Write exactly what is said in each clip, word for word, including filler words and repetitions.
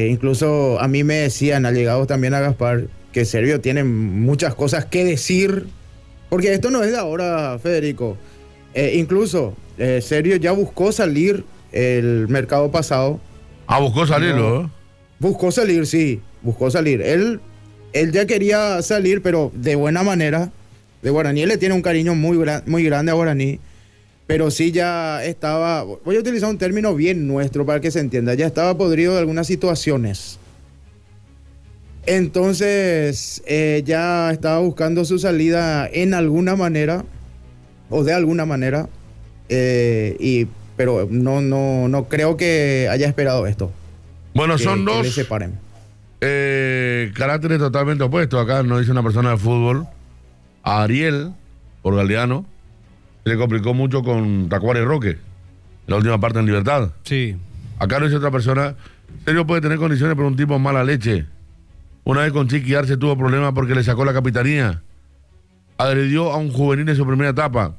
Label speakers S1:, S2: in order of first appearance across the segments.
S1: incluso a mí me decían, allegados también a Gaspar, que Servio tiene muchas cosas que decir, porque esto no es de ahora, Federico. Eh, incluso eh, Servio ya buscó salir el mercado pasado.
S2: Ah, buscó salirlo,
S1: no,
S2: ¿eh?
S1: Buscó salir, sí, buscó salir. Él, él ya quería salir, pero de buena manera. De Guaraní, él le tiene un cariño muy, gran, muy grande a Guaraní. Pero sí ya estaba, voy a utilizar un término bien nuestro para que se entienda, ya estaba podrido de algunas situaciones. Entonces eh, ya estaba buscando su salida en alguna manera, o de alguna manera, eh, y, pero no, no, no creo que haya esperado esto.
S2: Bueno,
S1: que,
S2: son
S1: que
S2: dos
S1: le separen.
S2: Eh, caracteres totalmente opuestos. Acá nos dice una persona de fútbol, a Ariel, por Galeano, se le complicó mucho con Tacuara y Roque, en la última parte en Libertad.
S3: Sí.
S2: Acá lo dice otra persona, Sergio puede tener condiciones, pero un tipo mala leche. Una vez con Chiqui Arce tuvo problemas porque le sacó la capitanía. Agredió a un juvenil en su primera etapa.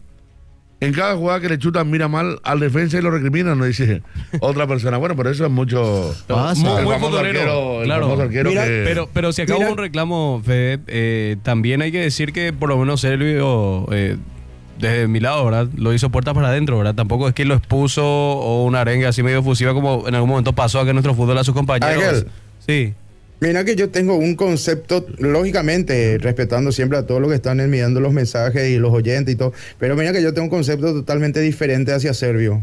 S2: En cada jugada que le chutan mira mal al defensa y lo recriminan, nos dice otra persona. Bueno, pero eso es mucho...
S3: Pasa.
S2: El
S3: Muy, muy
S2: famoso
S3: futbolero,
S2: arquero, el
S3: claro.
S2: famoso arquero
S1: Mira,
S2: que...
S3: Pero, pero si acá
S1: Mira.
S3: hubo un reclamo, Fede, eh, también hay que decir que por lo menos Servio, eh, desde mi lado, ¿verdad? Lo hizo puertas para adentro, ¿verdad? Tampoco es que lo expuso o una arenga así medio efusiva como en algún momento pasó acá en nuestro fútbol a sus compañeros.
S1: Ángel.
S3: Sí.
S1: Mira que yo tengo un concepto, lógicamente, respetando siempre a todos los que están enviando los mensajes y los oyentes y todo, pero mira que yo tengo un concepto totalmente diferente hacia Servio.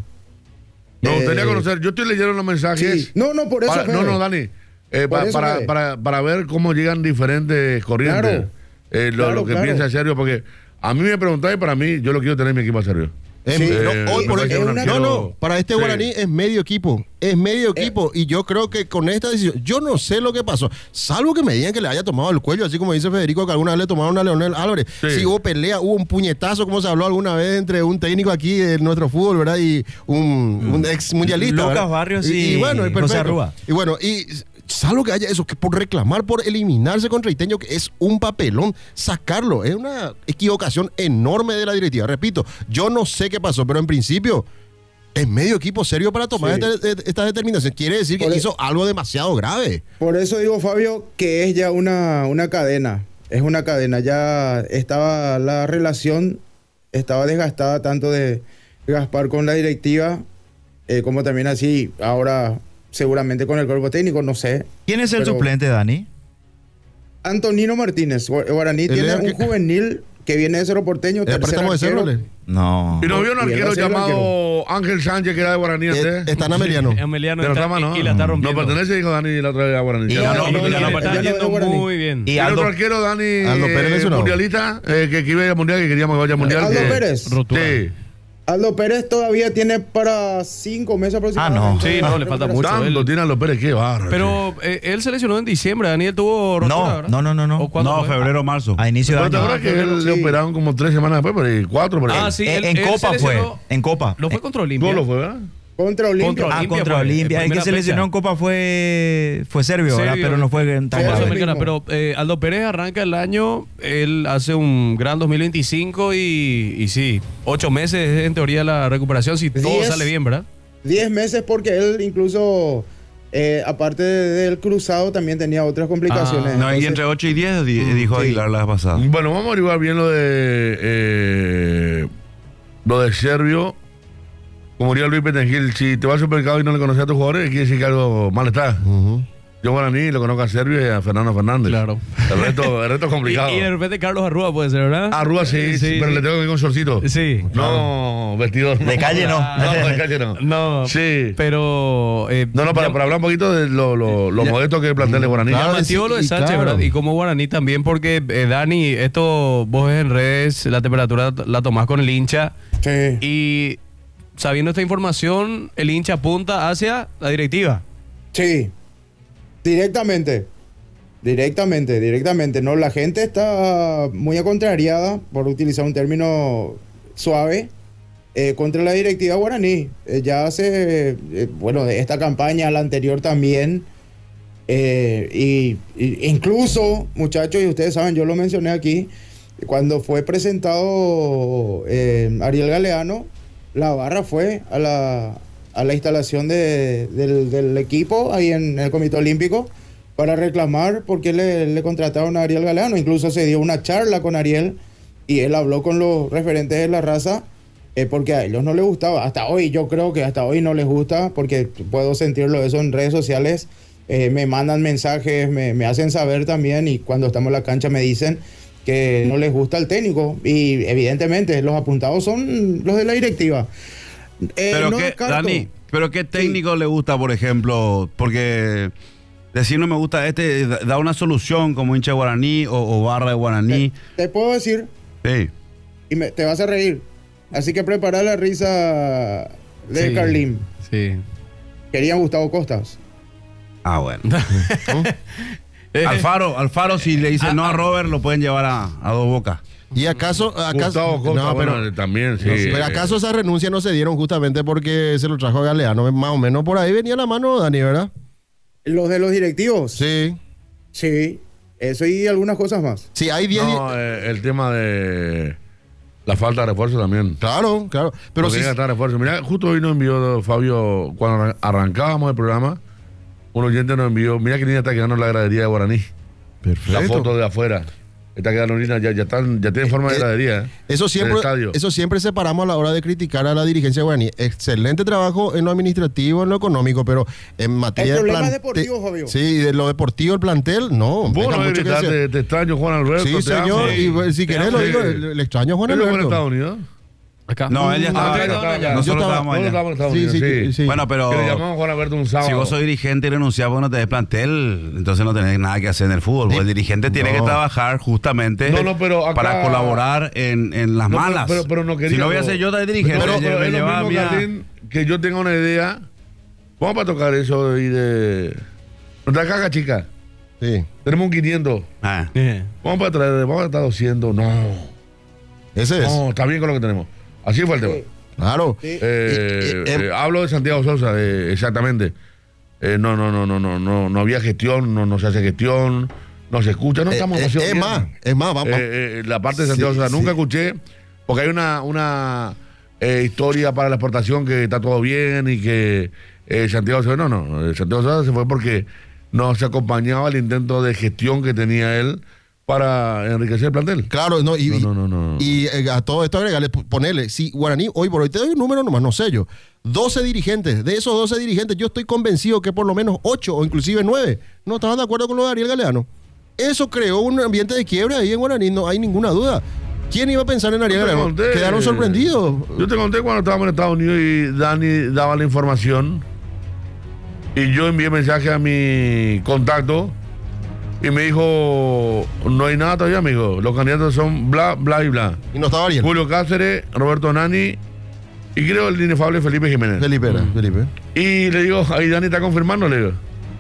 S2: Me
S1: Eh,
S2: gustaría conocer, yo estoy leyendo los mensajes.
S1: Sí. No, no, por eso,
S2: Para-
S1: Fede.
S2: no, no, Dani. eh,
S1: Por
S2: pa-
S1: eso,
S2: para,
S1: Fede.
S2: para, para ver cómo llegan diferentes corrientes.
S1: Claro.
S2: eh, lo,
S1: Claro,
S2: lo que
S1: claro.
S2: piensa Sergio, porque a mí me preguntáis y para mí, yo lo quiero tener en mi equipo a Sergio.
S4: Es-
S1: Sí.
S4: no,
S2: Eh,
S4: hoy
S2: me
S4: por
S2: parece
S4: hoy-
S2: un
S4: no,
S2: arquero-
S4: no, para este
S2: Sí.
S4: Guaraní es medio equipo, es medio equipo y yo creo que con esta decisión, yo no sé lo que pasó, salvo que me digan que le haya tomado el cuello, así como dice Federico que alguna vez le tomaron a Leonel Álvarez,
S2: Sí.
S4: si hubo pelea, hubo un puñetazo, como se habló alguna vez entre un técnico aquí de nuestro fútbol, ¿verdad? Y un, un ex mundialista.
S5: Lucas
S4: ¿verdad?
S5: Barrios y
S4: y bueno, y
S5: José
S4: perfecto.
S5: Arrúa.
S4: Y bueno, y salvo que haya eso, que por reclamar, por eliminarse contra Iteño, que es un papelón, sacarlo, es una equivocación enorme de la directiva. Repito, yo no sé qué pasó, pero en principio es medio equipo serio para tomar
S1: Sí.
S4: esta, esta determinación. Quiere decir que
S1: Por e-
S4: hizo algo demasiado grave.
S1: Por eso digo, Fabio, que es ya una, una cadena. Es una cadena. Ya estaba la relación, estaba desgastada tanto de Gaspar con la directiva, eh, como también así, ahora seguramente con el cuerpo técnico, no sé.
S5: ¿Quién es el
S1: Pero-
S5: suplente, Dani?
S1: Antonino Martínez, Gua- Guaraní
S4: Él
S1: tiene
S4: era
S1: un
S4: que-
S1: juvenil que viene de Cerro Porteño,
S4: ¿El
S1: tercer
S4: préstamo de
S1: arquero.
S4: Cerro?
S5: No.
S2: Y nos vio un
S1: Y él
S2: arquero
S1: va a ser el
S2: llamado Ángel Sánchez, que era de Guaraní antes.
S4: Eh, Está en Ameliano.
S3: Emiliano
S2: De la
S3: está-
S2: Rama, ¿no?
S3: y, y la está
S2: No
S3: rompiendo.
S2: pertenece, dijo Dani, la otra vez a Guaraní.
S5: Y
S2: Ya
S5: ya
S2: no,
S5: no,
S2: no
S5: y
S3: y
S5: ya
S3: la
S5: no
S3: está
S1: ya no
S3: yendo
S1: es Guaraní.
S3: muy bien.
S5: Y
S2: Y el
S5: Aldo,
S2: otro arquero, Dani,
S4: Aldo Pérez
S2: eh,
S4: lesionado.
S2: mundialista, eh, que, que iba a ir al mundial, que queríamos que vaya al mundial.
S1: Aldo
S2: que-
S1: Pérez.
S3: Rotura.
S2: Sí.
S1: Aldo Pérez todavía tiene para cinco meses aproximadamente.
S5: Ah, no.
S3: Sí, no, le falta mucho.
S2: Tanto
S3: él-
S2: tiene Aldo Pérez, qué bárbaro.
S3: Pero eh, él se lesionó en diciembre, Daniel tuvo rotura,
S5: no,
S3: ¿verdad?
S5: no, no, no,
S3: ¿O
S5: no.
S3: cuándo
S6: No,
S3: fue?
S6: febrero, marzo.
S5: A inicio de
S2: Pero te
S5: año.
S2: acuerdas que
S1: Ah,
S2: él
S1: sí.
S2: le operaron como tres semanas después, por ahí, cuatro, por ahí.
S3: Ah, sí,
S5: Eh,
S3: él-
S5: en
S3: él se
S5: Copa fue.
S3: lesionó-
S5: En Copa.
S3: No fue contra Olimpia.
S2: Todo lo fue, ¿verdad?
S1: Contra Olimpia.
S3: Contra
S5: Ah,
S3: Olimpia
S5: contra
S3: fue,
S5: Olimpia.
S3: en
S5: El que
S3: primera
S5: se lesionó
S3: fecha.
S5: en Copa fue fue Servio, ¿verdad?
S3: Servio.
S5: Pero no fue tan
S3: Copa
S1: Sí,
S5: grave.
S3: Sudamericana,
S1: mismo.
S3: pero eh, Aldo Pérez arranca el año, él hace un gran dos mil veinticinco y, y sí, ocho meses es en teoría la recuperación, si todo
S1: Diez.
S3: sale bien, ¿verdad?
S1: Diez meses porque él incluso, eh, aparte del cruzado, también tenía otras complicaciones.
S3: Ah,
S6: No, y
S1: Entonces,
S6: entre ocho y diez di- dijo
S1: sí.
S6: Aguilar la vez pasada.
S2: Bueno, vamos a averiguar bien lo de eh, lo de Servio. Como diría Luis Petengil, si te vas al supermercado y no le conoces a tus jugadores, quiere decir que algo mal está.
S4: Ujú.
S2: Yo Guaraní lo conozco a Servio y a Fernando Fernández.
S3: Claro.
S2: El resto, el resto es complicado.
S3: Y, y de repente Carlos Arrúa puede ser, ¿verdad?
S2: Arrúa sí,
S3: Sí,
S2: pero
S3: sí.
S2: le tengo que ir con shortcito.
S3: Sí.
S2: No, vestidor.
S5: De calle no.
S2: No, de calle no.
S3: No,
S2: Sí.
S3: pero... eh,
S2: No, no, para,
S3: ya-
S2: para hablar un poquito de lo, lo, lo
S3: Ya.
S2: modesto que es el plantel de Guaraní.
S4: Claro,
S3: llamativo lo de
S4: y
S3: Sánchez,
S4: claro.
S3: ¿verdad? Y como Guaraní también, porque eh, Dani, esto vos ves en redes, la temperatura la tomás con el hincha
S1: Sí.
S3: y sabiendo esta información, el hincha apunta hacia la directiva.
S1: Sí. Directamente. Directamente, directamente. No, la gente está muy contrariada, por utilizar un término suave, eh, contra la directiva guaraní. Eh, ya hace, eh, bueno, de esta campaña, la anterior también. eh, y, y incluso, muchachos, y ustedes saben, yo lo mencioné aquí, cuando fue presentado eh, Ariel Galeano, la barra fue a la, a la instalación de- del, del equipo ahí en el Comité Olímpico para reclamar por qué le, le contrataron a Ariel Galeano. Incluso se dio una charla con Ariel y él habló con los referentes de la raza eh, porque a ellos no les gustaba. Hasta hoy, yo creo que hasta hoy no les gusta, porque puedo sentirlo eso en redes sociales. Eh, me mandan mensajes, me, me hacen saber también, y cuando estamos en la cancha me dicen que no les gusta el técnico. Y evidentemente los apuntados son los de la directiva. Eh,
S6: Pero
S1: no
S6: qué,
S1: descarto-
S6: Dani, pero qué técnico le gusta, por ejemplo, porque decir no me gusta este, da da una solución como hincha de Guaraní o, o barra de Guaraní.
S1: Te, te puedo decir,
S6: Sí.
S1: y me- te vas a reír. Así que prepara la risa de
S3: Sí,
S1: Carlín.
S3: Sí.
S1: Querían Gustavo Costas.
S6: Ah, bueno.
S3: Eh,
S6: Alfaro, Alfaro, si le dice no a Robert, lo pueden llevar a, a dos bocas.
S4: ¿Y acaso, acaso
S2: Gustavo Costa,
S4: no, pero,
S2: bueno, también, sí.
S4: pero acaso esas renuncias no se dieron justamente porque se lo trajo a Galeano? Más o menos por ahí venía la mano, Dani, ¿verdad?
S1: Los de los directivos.
S4: Sí.
S1: Sí. Eso y algunas cosas más.
S4: Sí, hay diez.
S2: No, eh, el tema de la falta de refuerzo también.
S4: Claro, claro. Pero
S2: Porque
S4: sí.
S2: tiene que estar refuerzo. Mira, justo hoy nos envió Fabio, cuando arran- arrancábamos el programa, un oyente nos envió, mira que niña está quedando en la gradería de Guaraní.
S4: Perfecto.
S2: La foto de afuera. Está quedando linda, ya, ya, están, ya tienen forma de
S4: Eh,
S2: gradería. ¿eh?
S4: Eso
S2: En
S4: siempre,
S2: el estadio.
S4: eso siempre separamos a la hora de criticar a la dirigencia de Guaraní. Excelente trabajo en lo administrativo, en lo económico, pero en materia
S1: El
S4: de
S1: problema es
S4: plante-
S1: deportivo, Fabio.
S4: Sí, de lo deportivo, el plantel, no.
S2: Vos
S4: deja
S2: no
S4: mucho
S2: debes
S4: que
S2: gritar,
S4: desear.
S2: te, te extraño, Juan Alberto.
S4: Sí,
S2: te
S4: señor,
S2: amo.
S4: y bueno, si
S3: Te
S4: querés
S3: amo.
S4: lo digo,
S2: Sí.
S4: le, le extraño a Juan
S2: ¿Él no fue en
S4: Alberto.
S2: Estados Unidos?
S3: acá.
S6: No, él ya estaba
S2: Ah,
S6: acá.
S2: ya estaba acá.
S6: Nosotros
S4: Yo estaba-
S6: estábamos
S2: Nosotros
S6: allá.
S2: estábamos en Estados
S4: Sí,
S2: Unidos,
S4: sí,
S2: sí.
S4: sí.
S6: Bueno, pero
S2: Que le llamamos a Juan Alberto un sábado.
S6: si vos sos dirigente y renunciás, vos no tenés plantel, entonces no tenés nada que hacer en el fútbol. Porque el dirigente tiene
S4: No.
S6: que trabajar justamente
S2: No, no, pero acá-
S6: para colaborar en, en las
S2: No, pero-
S6: malas.
S2: pero- pero no quería-
S6: si no voy a ser yo de dirigente,
S2: Pero,
S6: me
S2: pero es lo
S6: llevaba
S2: mismo,
S6: a mí a-
S2: Carlín, que yo tenga una idea. Vamos para tocar eso de, de nuestra caja, chica.
S4: Sí,
S2: Tenemos un quinientos.
S6: Ah.
S3: Eh,
S2: Vamos para traer, vamos a estar doscientos. No,
S4: ese es.
S2: no, está bien con lo que tenemos. Así fue el tema.
S1: Sí.
S4: Claro.
S1: Sí.
S2: Eh,
S4: Y- y- em-
S2: eh, hablo de Santiago Sosa, eh, exactamente. Eh, no, no, no, no, no, no, no había gestión, no, no se hace gestión, no se escucha, no
S4: Eh,
S2: estamos
S4: eh,
S2: haciendo
S4: es
S2: bien.
S4: más, es más, vamos.
S2: Eh, eh, la parte de Santiago
S4: Sí,
S2: Sosa,
S4: sí.
S2: nunca escuché, porque hay una, una eh, historia para la exportación que está todo bien y que eh, Santiago Sosa, no, no, eh, Santiago Sosa se fue porque no se acompañaba el intento de gestión que tenía él para enriquecer el plantel.
S4: Claro, no, y,
S2: No, no, no, no.
S4: y eh, a todo esto agregarle, p- ponerle, si Guaraní, hoy por hoy te doy un número nomás, no sé yo, doce dirigentes, de esos doce dirigentes, yo estoy convencido que por lo menos ocho o inclusive nueve no estaban de acuerdo con lo de Ariel Galeano. Eso creó un ambiente de quiebre ahí en Guaraní, no hay ninguna duda. ¿Quién iba a pensar en Ariel
S2: Yo te
S4: Galeano?
S2: conté-
S4: Quedaron sorprendidos.
S2: Yo te conté cuando estábamos en Estados Unidos y Dani daba la información y yo envié mensaje a mi contacto y me dijo, no hay nada todavía, amigo. Los candidatos son bla, bla y bla.
S4: Y no estaba Ariel.
S2: Julio Cáceres, Roberto Nani y creo el inefable Felipe Jiménez.
S4: Felipe era, Felipe.
S2: Y le digo, ahí Dani está confirmando, le digo.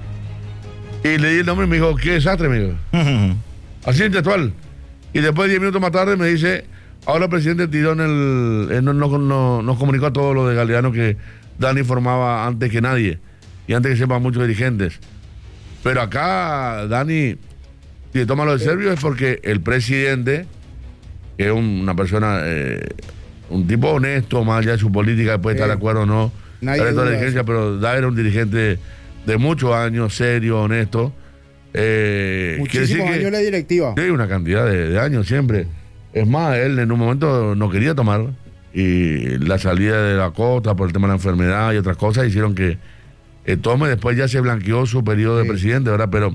S2: Y le di el nombre y me dijo, qué desastre, me dijo. Así en textual. Y después, diez minutos más tarde, me dice, ahora el presidente tiró en el... él no, no- no- nos comunicó a todos los de Galeano que Dani informaba antes que nadie. Y antes que sepan muchos dirigentes. Pero acá, Dani, si toma lo de Servio es porque el presidente, que es un- una persona, eh, un tipo honesto, más allá de su política, puede estar
S1: Sí.
S2: de acuerdo o no,
S1: Nadie
S2: al resto de la
S1: duda
S2: dirigencia, pero Da era un dirigente de muchos años, serio, honesto. Eh, quiere decir
S1: Muchísimos
S2: que-
S1: años en la directiva.
S2: Sí, una cantidad de, de años siempre. Es más, él en un momento no quería tomar y la salida de la costa por el tema de la enfermedad y otras cosas hicieron que eh, tome. Después ya se blanqueó su periodo de
S1: Sí.
S2: presidente, ¿verdad? Pero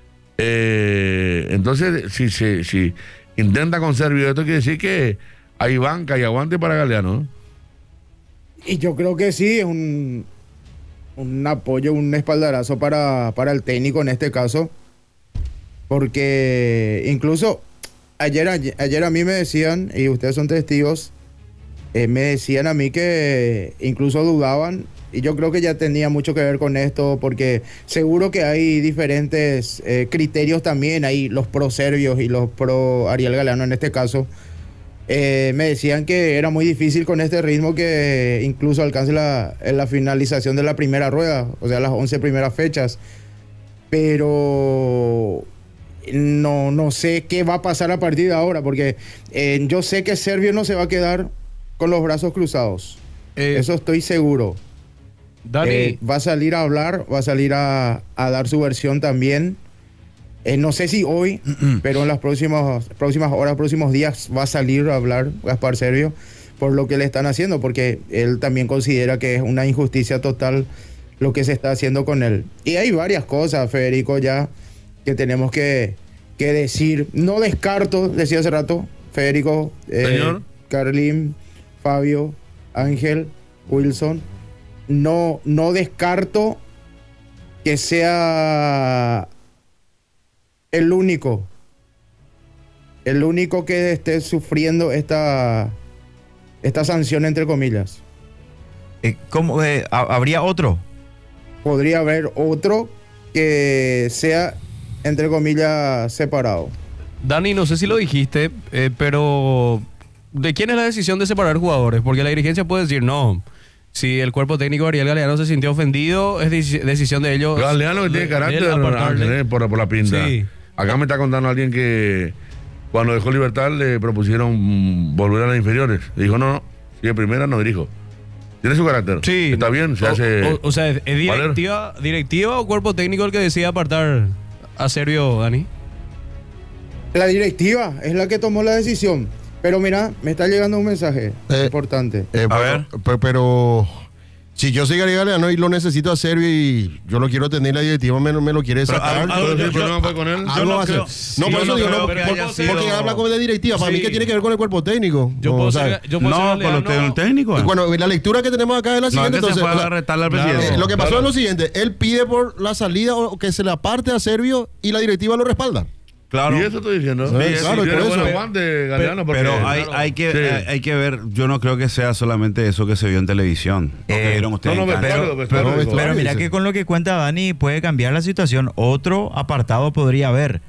S2: eh, entonces, si se si, intenta con Servio, esto quiere decir que hay banca y aguante para Galeano, ¿no?
S1: Y yo creo que sí, es un, un apoyo, un espaldarazo para, para el técnico en este caso. Porque incluso ayer, ayer, ayer a mí me decían, y ustedes son testigos, eh, me decían a mí que incluso dudaban, y yo creo que ya tenía mucho que ver con esto, porque seguro que hay diferentes eh, criterios también, hay los pro serbios y los pro Ariel Galeano en este caso. Eh, me decían que era muy difícil con este ritmo que incluso alcance la, en la finalización de la primera rueda, o sea, las once primeras fechas. Pero no, no sé qué va a pasar a partir de ahora, porque eh, yo sé que Servio no se va a quedar con los brazos cruzados.
S3: eh,
S1: Eso estoy seguro.
S3: Dani.
S1: Eh, va a salir a hablar, va a salir a, a dar su versión también. Eh, no sé si hoy, pero en las próximas, próximas horas, próximos días va a salir a hablar Gaspar Servio por lo que le están haciendo, porque él también considera que es una injusticia total lo que se está haciendo con él. Y hay varias cosas, Federico, ya que tenemos que, que decir. No descarto, decía hace rato, Federico, eh,
S2: Señor.
S1: Carlín, Fabio, Ángel, Wilson, no, no descarto que sea el único, el único que esté sufriendo esta, esta sanción, entre comillas.
S5: Eh, ¿cómo, eh, ha- ¿Habría otro?
S1: Podría haber otro que sea, entre comillas, separado.
S3: Dani, no sé si lo dijiste, eh, pero ¿de quién es la decisión de separar jugadores? Porque la dirigencia puede decir no. Si el cuerpo técnico de Ariel Galeano se sintió ofendido, es deci- decisión de ellos.
S2: Galeano que tiene
S3: de-
S2: carácter,
S3: de él apartarle.
S2: Ángel, eh, por, por la pinta.
S3: Sí.
S2: Acá me está contando alguien que cuando dejó Libertad le propusieron mm, volver a las inferiores. Y dijo, no, no, si de primera no dirijo. Tiene su carácter.
S3: Sí.
S2: Está bien, se
S3: o,
S2: hace...
S3: o- o sea, ¿es es directiva, directiva o cuerpo técnico el que decide apartar a Servio, Dani?
S1: La directiva es la que tomó la decisión. Pero mira, me está llegando un mensaje
S4: Eh,
S1: importante.
S4: Eh,
S6: A
S4: pero,
S6: ver.
S4: pe- pero si yo soy Gary Galeano y lo necesito a Servio y yo lo quiero tener, la directiva me, me lo quiere
S6: Pero
S4: sacar.
S6: algo- algo-
S2: Pero si
S6: yo-
S2: el problema fue con él.
S4: Algo
S6: yo no
S4: va a hacer.
S6: creo-
S4: No,
S6: sí,
S4: por
S6: yo
S4: eso
S6: no
S4: digo,
S6: creo
S4: no,
S6: que
S4: por-
S6: haya
S4: por-
S6: sido-
S4: porque habla como de directiva. Para
S3: Sí.
S4: mí, ¿qué tiene que ver con el cuerpo técnico?
S3: Yo
S4: No,
S3: puedo
S4: o sea,
S3: ser, yo puedo
S6: No,
S3: ser
S6: con los
S3: Galeano.
S6: te- técnicos.
S4: bueno, la lectura que tenemos acá es la
S6: No, es
S4: siguiente.
S6: que se
S4: entonces,
S6: fue a
S4: la-
S6: retarle al
S3: Claro.
S6: presidente.
S4: eh, lo que pasó
S2: Claro.
S4: es lo siguiente: él pide por la salida o que se le aparte a Servio y la directiva lo respalda.
S6: Claro.
S2: Y eso estoy diciendo.
S4: Sí, claro,
S2: Tiene
S4: por
S2: buen
S4: eso.
S2: aguante, Galeano, porque-
S6: Pero hay,
S2: claro.
S6: hay, que,
S2: Sí.
S6: hay, hay que ver, yo no creo que sea solamente eso que se vio en televisión. Lo que
S5: Eh,
S6: vieron ustedes
S2: No, no,
S6: en cancha.
S2: vestuario,
S5: pero-
S2: vestuario,
S4: pero-
S2: dijo.
S5: Pero mira
S4: dice.
S5: que con lo que cuenta Dani puede cambiar la situación. Otro apartado podría haber.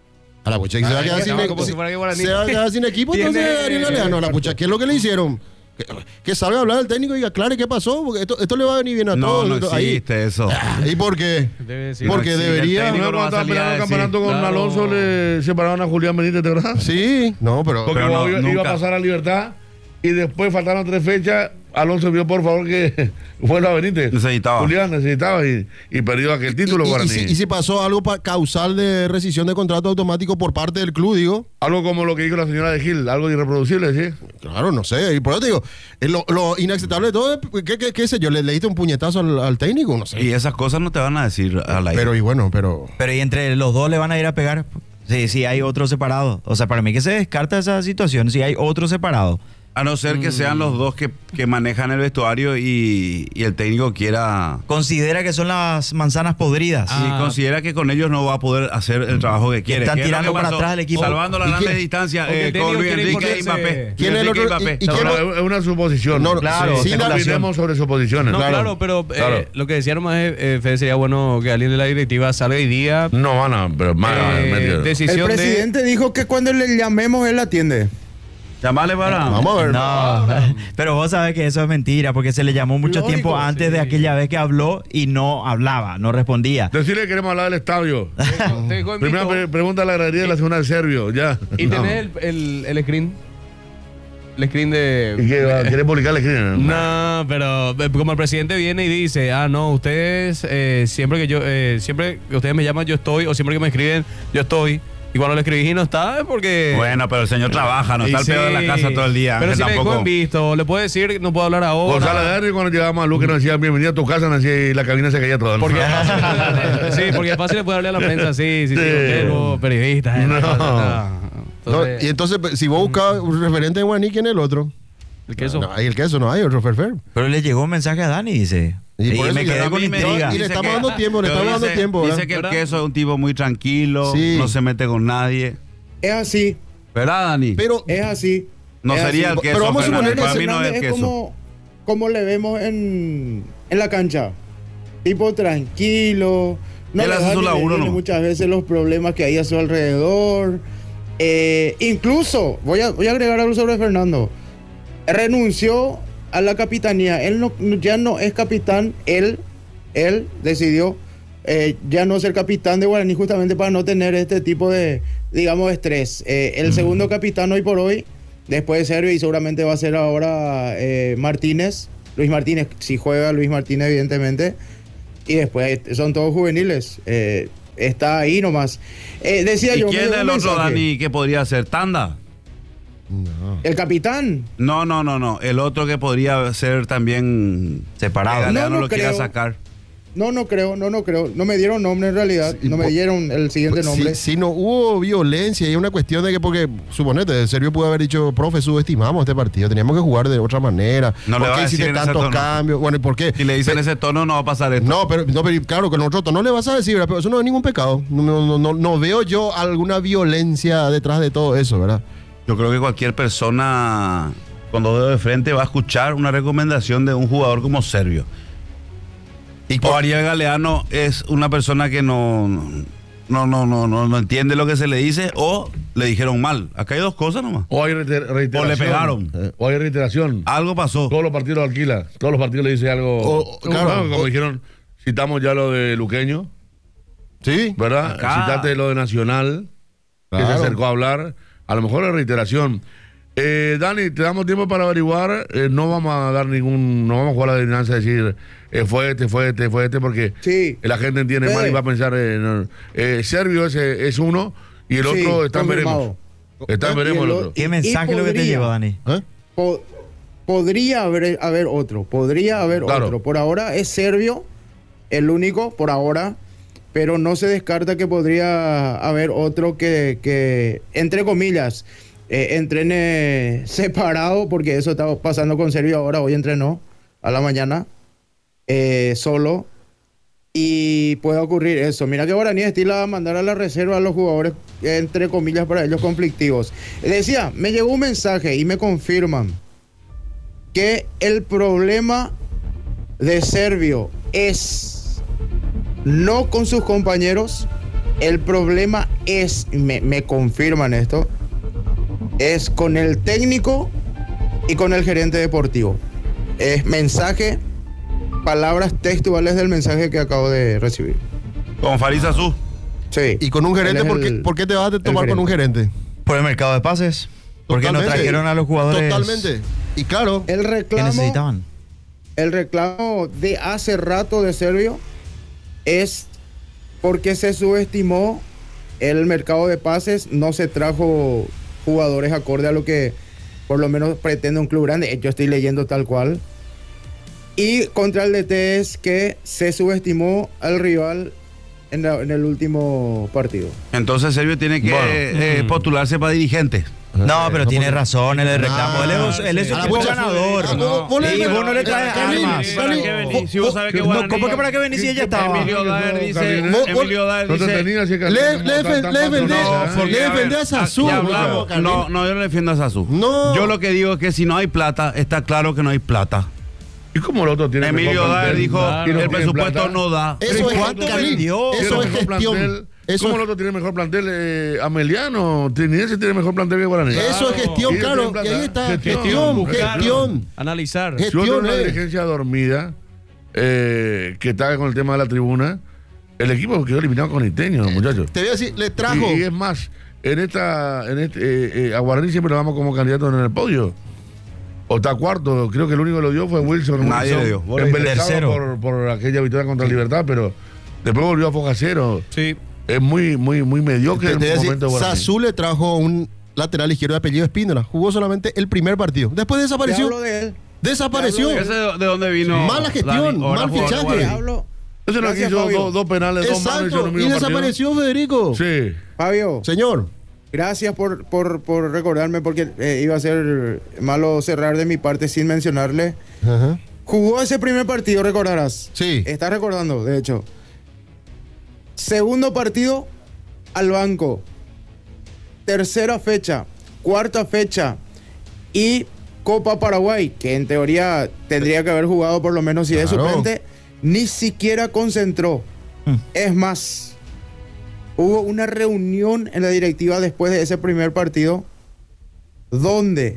S4: A la pucha, que se va a quedar
S3: Ah,
S4: sin,
S3: no, como
S4: si-
S3: si fuera que Guaraní.
S4: se va a quedar sin equipo,
S3: Tiene-
S4: entonces Ariel Galeano, a la pucha, ¿qué es lo que le hicieron? Que, que salga a hablar el técnico y aclare qué pasó, porque esto, esto le va a venir bien a
S6: No,
S4: todos.
S6: no
S4: Esto- ahí-
S6: existe eso.
S4: ¿Y por qué?
S3: Debe decir.
S4: Porque
S6: no existe, el
S4: debería.
S6: técnico
S2: No,
S6: no va a
S2: cuando estaba
S6: salir a
S2: peleando el
S6: decir,
S2: campeonato con
S3: claro.
S2: Alonso, le separaron a Julián Benítez, ¿de verdad?
S4: Sí, no, pero.
S2: Porque
S6: Pero no,
S2: iba, iba
S6: nunca.
S2: a pasar a Libertad y después faltaron tres fechas. Alonso vio por favor que vuelva a Benítez.
S6: Necesitaba.
S2: Julián necesitaba y, y perdió aquel título
S4: y, y- y
S2: Guaraní.
S4: si, y si pasó algo pa- causal de rescisión de contrato automático por parte del club, digo.
S2: Algo como lo que dijo la señora de Gil, algo irreproducible, ¿sí?
S4: Claro, no sé. Y por eso te digo, eh, lo, lo inaceptable de todo es, ¿qué, qué, qué sé yo? ¿Le, le diste un puñetazo al, al técnico? No sé.
S6: Y esas cosas no te van a decir al aire.
S4: Pero, y bueno, pero.
S5: Pero y entre los dos le van a ir a pegar. Sí, sí, hay otro separado. O sea, para mí que se descarta esa situación si hay otro separado.
S6: A no ser que sean los dos que, que manejan el vestuario y, y el técnico quiera...
S5: Considera que son las manzanas podridas.
S6: Y
S3: Ah.
S6: considera que con ellos no va a poder hacer el trabajo que quiere.
S5: Están
S6: ¿Qué es lo
S5: tirando
S6: que
S5: para
S6: pasó?
S5: atrás el equipo.
S6: Salvando las
S4: ¿Y
S6: grandes
S4: quién-
S6: distancias
S3: Porque
S6: eh,
S3: el técnico
S6: con Luis
S3: quiere
S6: Enrique y
S3: imponerse-
S6: Mbappé.
S4: ¿Quién
S6: Luis
S4: es el
S6: Enrique y
S4: otro?
S6: Mbappé.
S4: Y- y quién-
S2: Ahora, es una suposición.
S4: No, no,
S3: Claro,
S4: sí,
S2: no
S4: la-
S2: opinemos sobre suposiciones.
S3: No,
S4: Claro.
S3: claro, pero eh,
S2: Claro.
S3: lo que decía nomás, eh, eh, Fede, sería bueno que alguien de la directiva salga y diga.
S2: No van a, pero más,
S3: eh,
S2: mentira.
S1: El
S3: decisión de.
S1: presidente dijo que cuando le llamemos él atiende.
S6: Llamale para...
S4: Vamos a ver.
S5: No, pero vos sabés que eso es mentira, porque se le llamó mucho
S1: Lógico,
S5: tiempo antes
S3: sí.
S5: de aquella vez que habló y no hablaba, no respondía.
S2: Decirle que queremos hablar del estadio.
S3: Te dejó en
S2: Primera
S3: visto.
S2: pre- pregunta a la gradería de la segunda de Servio, ya.
S3: Y tenés el, el, el screen. El screen de.
S2: ¿Y qué va? ¿Quiere publicar el screen?
S3: No, pero eh, como el presidente viene y dice, ah, no, ustedes, eh, siempre que yo, eh, siempre que ustedes me llaman, yo estoy, o siempre que me escriben, yo estoy. Y cuando le escribí y no está, es porque.
S6: Bueno, pero el señor trabaja, no
S3: Y
S6: está al pedo de la
S3: sí.
S6: casa todo el día.
S3: Pero
S6: Ángel,
S3: si le dejó
S6: tampoco.
S3: en visto, le puede decir, no puedo hablar ahora.
S2: Gonzalo Darry, cuando llegamos a Luque nos decía, bienvenido a tu casa, nos decía, y la cabina se caía toda.
S3: Porque es fácil, sí, porque es fácil le puede hablar a la prensa, sí, sí, sí,
S2: Sí.
S3: usted, vos, periodista. eh,
S2: No.
S3: no.
S4: No,
S3: Entonces,
S4: y entonces, pues, si vos buscas un referente en Guaní, ¿quién es el otro?
S3: el queso.
S4: No, hay el queso, no hay otro Ferfer.
S5: Pero le llegó un mensaje a Dani, dice.
S4: Y
S5: Y,
S4: por eso
S5: me
S4: ya
S5: quedé
S4: a
S5: con
S6: mí me-
S5: intriga.
S4: Y le
S6: Dice
S4: estamos
S6: que-
S4: dando tiempo, le
S6: pero
S4: estamos dando
S6: dice-
S4: tiempo. ¿verdad?
S6: Dice que el
S3: ¿Verdad?
S6: queso es un tipo muy tranquilo,
S4: Sí.
S6: no se mete con nadie.
S1: Es así,
S6: ¿Verdad, Dani?
S4: Pero,
S1: es así.
S6: no
S1: es
S6: sería
S1: así.
S6: el queso,
S4: Pero vamos a
S6: Fernández.
S4: suponer que
S6: Para mí no es
S1: Fernández
S6: el
S1: es
S6: queso.
S1: como, como le vemos en, en la cancha. Tipo tranquilo. No
S6: Él
S1: le
S6: hace
S1: da
S6: su
S1: ni le
S6: laburo,
S1: viene
S6: ¿no?
S1: muchas veces los problemas que hay a su alrededor. Eh, incluso, voy a, voy a agregar algo sobre Fernando. Renunció a la capitanía. Él no, ya no es capitán. Él, él decidió eh, ya no ser capitán de Guaraní justamente para no tener este tipo de, digamos, estrés. Eh, el segundo capitán hoy por hoy, después de Servio, y seguramente va a ser ahora eh, Martínez, Luis Martínez, si juega Luis Martínez, evidentemente. Y después son todos juveniles. Eh, está ahí nomás. Eh, decía
S6: ¿Y
S1: yo. me
S6: quién
S1: llegó
S6: es
S1: un
S6: el otro,
S1: mensaje.
S6: Dani, que podría ser? ¿Tanda?
S4: No.
S1: El capitán.
S6: No, no, no, no. El otro que podría ser también
S5: Separado.
S6: que Galeano
S1: No, no
S6: lo quiera
S1: creo.
S6: sacar.
S1: No, no creo, no, no creo. No me dieron nombre en realidad.
S4: Sí,
S1: no me
S4: por-
S1: dieron el siguiente
S4: Pues,
S1: nombre.
S4: Si, si no hubo violencia, y es una cuestión de que, porque, suponete, Sergio pudo haber dicho, profe, subestimamos este partido, teníamos que jugar de otra manera.
S6: No le
S4: ¿Por
S6: va
S4: qué
S6: a decir
S4: hiciste
S6: en ese
S4: tantos
S6: tono.
S4: cambios? Bueno, ¿y por qué?
S6: Si le dicen
S4: Pe-
S6: ese tono, no va a pasar esto.
S4: No, pero, no, pero claro, con otro tono le vas a decir, ¿verdad? Pero eso no es ningún pecado. No, no, no, no, no veo yo alguna violencia detrás de todo eso, ¿verdad?
S6: Yo creo que cualquier persona, cuando veo de frente, va a escuchar una recomendación de un jugador como Servio.
S4: Y
S6: O Ariel Galeano es una persona que no, no, no, no, no, no entiende lo que se le dice o le dijeron mal. Acá hay dos cosas nomás.
S2: O hay reiter- reiteración.
S6: O le pegaron.
S2: Eh, O hay reiteración.
S6: Algo pasó.
S2: Todos los partidos lo alquila. Todos los partidos le dice algo.
S4: O- claro,
S2: Bueno, como
S4: o-
S2: dijeron, citamos ya lo de Luqueño,
S4: sí,
S2: ¿verdad?
S6: Acá.
S2: Citaste lo de Nacional, que se
S4: Claro.
S2: acercó a hablar. A lo mejor es reiteración. Eh, Dani, te damos tiempo para averiguar. Eh, no vamos a dar ningún. No vamos a jugar a la adivinanza, decir eh, fue este, fue este, fue este, porque
S1: Sí.
S2: la gente entiende
S1: Sí.
S2: mal y va a pensar. Eh, no. Eh, Servio es, es uno y el
S1: Sí,
S2: otro está en veremos.
S1: confirmado.
S2: Está en
S1: Y
S2: veremos el
S1: el o-
S2: otro.
S5: ¿Qué
S1: Y-
S5: mensaje
S1: y
S5: es lo que te
S1: podría.
S5: llegó, Dani?
S4: ¿eh?
S1: Po- podría haber, haber otro, podría haber
S2: Claro.
S1: otro. Por ahora es Servio, el único, por ahora, pero no se descarta que podría haber otro que, que entre comillas, eh, entrene separado, porque eso está pasando con Servio ahora, hoy entrenó a la mañana, eh, solo, y puede ocurrir eso. Mira que Guaraní estila va a mandar a la reserva a los jugadores, entre comillas, para ellos conflictivos. Decía, me llegó un mensaje y me confirman que el problema de Servio es no con sus compañeros, el problema es, me, me confirman esto, es con el técnico y con el gerente deportivo. Es mensaje, palabras textuales del mensaje que acabo de recibir.
S6: Con Farid Azú.
S1: Sí.
S4: Y con un gerente,
S1: Él es
S4: ¿por qué,
S1: el-
S4: por qué te vas a
S1: el
S4: tomar con un gerente?
S5: Por el mercado de pases. Porque no
S4: Totalmente.
S5: trajeron a los jugadores
S4: Totalmente. Y claro,
S1: El
S5: que
S1: reclamo,
S5: necesitaban.
S1: el reclamo de hace rato de Servio es porque se subestimó el mercado de pases, no se trajo jugadores acorde a lo que por lo menos pretende un club grande. Yo estoy leyendo tal cual. Y contra el D T es que se subestimó al rival en, la- en el último partido.
S6: Entonces Servio tiene que
S2: Bueno.
S6: eh, postularse para dirigente.
S5: No, pero
S4: no,
S5: tiene
S4: porque-
S5: razón, él es reclamo. Él es, él es
S3: sí.
S5: un
S4: Ah,
S5: equipo
S4: mucha-
S5: ganador.
S4: Ah, vos- vos le-
S5: Y vos no le traes
S4: Carlín,
S5: armas.
S4: Carlín,
S6: ¿Para qué venís? Si vos sabés que
S5: No,
S6: Guaraní-
S5: ¿cómo que para qué venís si ella estaba?
S6: Emilio Daer dice,
S4: Vos- vos-
S6: Emilio Daer
S2: No te
S6: dice,
S2: tenías que
S4: Le- le defen- le defendés-
S6: no,
S4: le
S6: a ver,
S4: defendés a Azul,
S6: ya hablamos.
S4: Carlín.
S6: No, no, yo no defiendo a Azul.
S4: No.
S6: Yo lo que digo es que si no hay plata, está claro que no hay plata.
S2: ¿Y cómo el otro tiene
S6: Emilio
S2: mejor
S6: Daer
S2: plantel?
S6: dijo,
S2: Claro.
S6: el
S2: ¿Tiene
S6: presupuesto
S2: plata?
S6: no da.
S4: eso es,
S5: ¿cuánto
S4: Carlín,
S5: vendió?
S4: eso
S2: ¿Tiene
S4: es
S2: mejor
S4: gestión.
S2: plantel?
S4: Eso
S2: ¿Cómo
S4: es-
S2: el otro tiene mejor plantel? Eh, Ameliano, Trinidad tiene mejor plantel que Guaraní.
S4: Eso es gestión,
S2: Y ellos
S4: claro.
S2: tienen
S4: Y ahí
S2: plata.
S4: está. Gestión,
S2: buscar,
S4: gestión.
S3: Analizar.
S4: Ge-
S2: Si vos tenés una
S4: Gestión, eh.
S2: dirigencia dormida, eh, que está con el tema de la tribuna, el equipo quedó eliminado con Iteño, muchachos.
S4: Te voy a decir, le trajo.
S2: Y, y es más, en esta, en este, eh, eh, a Guaraní siempre lo damos como candidato en el podio. O está cuarto, creo que el único que lo dio fue Wilson.
S6: Nadie
S2: Wilson,
S6: le dio. Vos le
S2: embelesado
S5: tercero.
S2: por, por aquella victoria contra Libertad, pero después volvió a Foja Cero.
S3: Sí.
S2: Es muy, muy, muy mediocre
S4: Te,
S2: el
S4: te voy a decir,
S2: momento de Guaraní.
S4: Sasú le trajo un lateral izquierdo de apellido Espíndola. Jugó solamente el primer partido. Después
S1: Te
S4: desapareció.
S1: hablo de él.
S4: Desapareció.
S1: Te
S6: ¿Ese de, de dónde vino?
S4: Mala gestión,
S6: Dani? ¿O era
S4: mal
S6: jugador de
S4: fichaje.
S1: Te
S6: Guaraní?
S1: hablo.
S2: Ese no
S1: Gracias,
S2: quiso
S1: Fabio.
S2: dos, dos penales, dos manos y
S4: Exacto.
S2: el
S4: Y
S2: mismo partido.
S4: desapareció Federico.
S2: Sí.
S1: Fabio,
S4: Señor.
S1: gracias por, por, por recordarme porque eh, iba a ser malo cerrar de mi parte sin mencionarle.
S4: Ajá.
S1: Jugó ese primer partido, recordarás.
S4: Sí.
S1: Estás recordando, de hecho. Segundo partido, al banco. Tercera fecha, cuarta fecha y Copa Paraguay, que en teoría tendría que haber jugado por lo menos si es
S4: Claro.
S1: suplente, ni siquiera concentró.
S5: Hmm.
S1: Es más, hubo una reunión en la directiva después de ese primer partido donde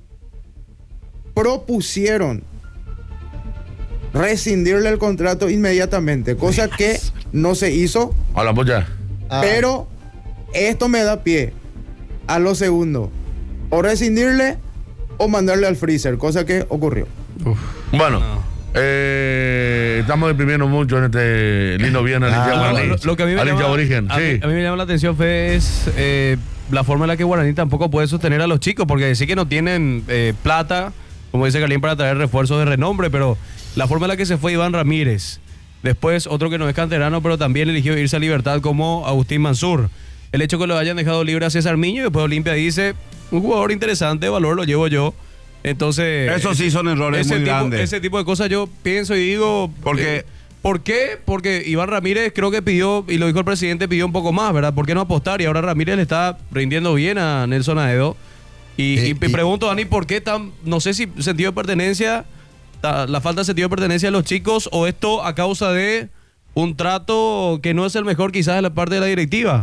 S1: propusieron rescindirle el contrato inmediatamente, cosa que no se hizo,
S2: A la polla.
S4: Ah,
S1: pero esto me da pie a lo segundo, o rescindirle o mandarle al freezer, cosa que ocurrió.
S2: Bueno,
S3: No.
S2: eh, estamos deprimiendo mucho en este lindo viernes.
S4: Ah,
S2: al hincha
S3: Lo,
S2: guaraní,
S3: lo- lo que a mí me
S2: al hincha
S3: llama,
S2: aborigen.
S3: a mí-
S2: Sí.
S3: a mí me llama la atención, Fede, es eh, la forma en la que Guaraní tampoco puede sostener a los chicos, porque sí que no tienen eh, plata, como dice Carlín, para traer refuerzos de renombre, pero la forma en la que se fue Iván Ramírez, después otro que no es canterano, pero también eligió irse a Libertad como Agustín Mansur. El hecho que lo hayan dejado libre a César Miño y después Olimpia dice, un jugador interesante, de valor lo llevo yo. Entonces...
S6: Eso sí son errores
S3: ese
S6: muy
S3: tipo,
S6: grandes.
S3: Ese tipo de cosas yo pienso y digo...
S6: Porque-
S3: eh, ¿Por qué? Porque Iván Ramírez creo que pidió, y lo dijo el presidente, pidió un poco más, ¿verdad? ¿Por qué no apostar? Y ahora Ramírez le está rindiendo bien a Nelson Aedo. Y,
S4: Eh,
S3: y me
S4: y-
S3: pregunto, Dani, ¿por qué tan, no sé si sentido de pertenencia, ta- la falta de sentido de pertenencia de los chicos, o esto a causa de un trato que no es el mejor quizás de la parte de la directiva?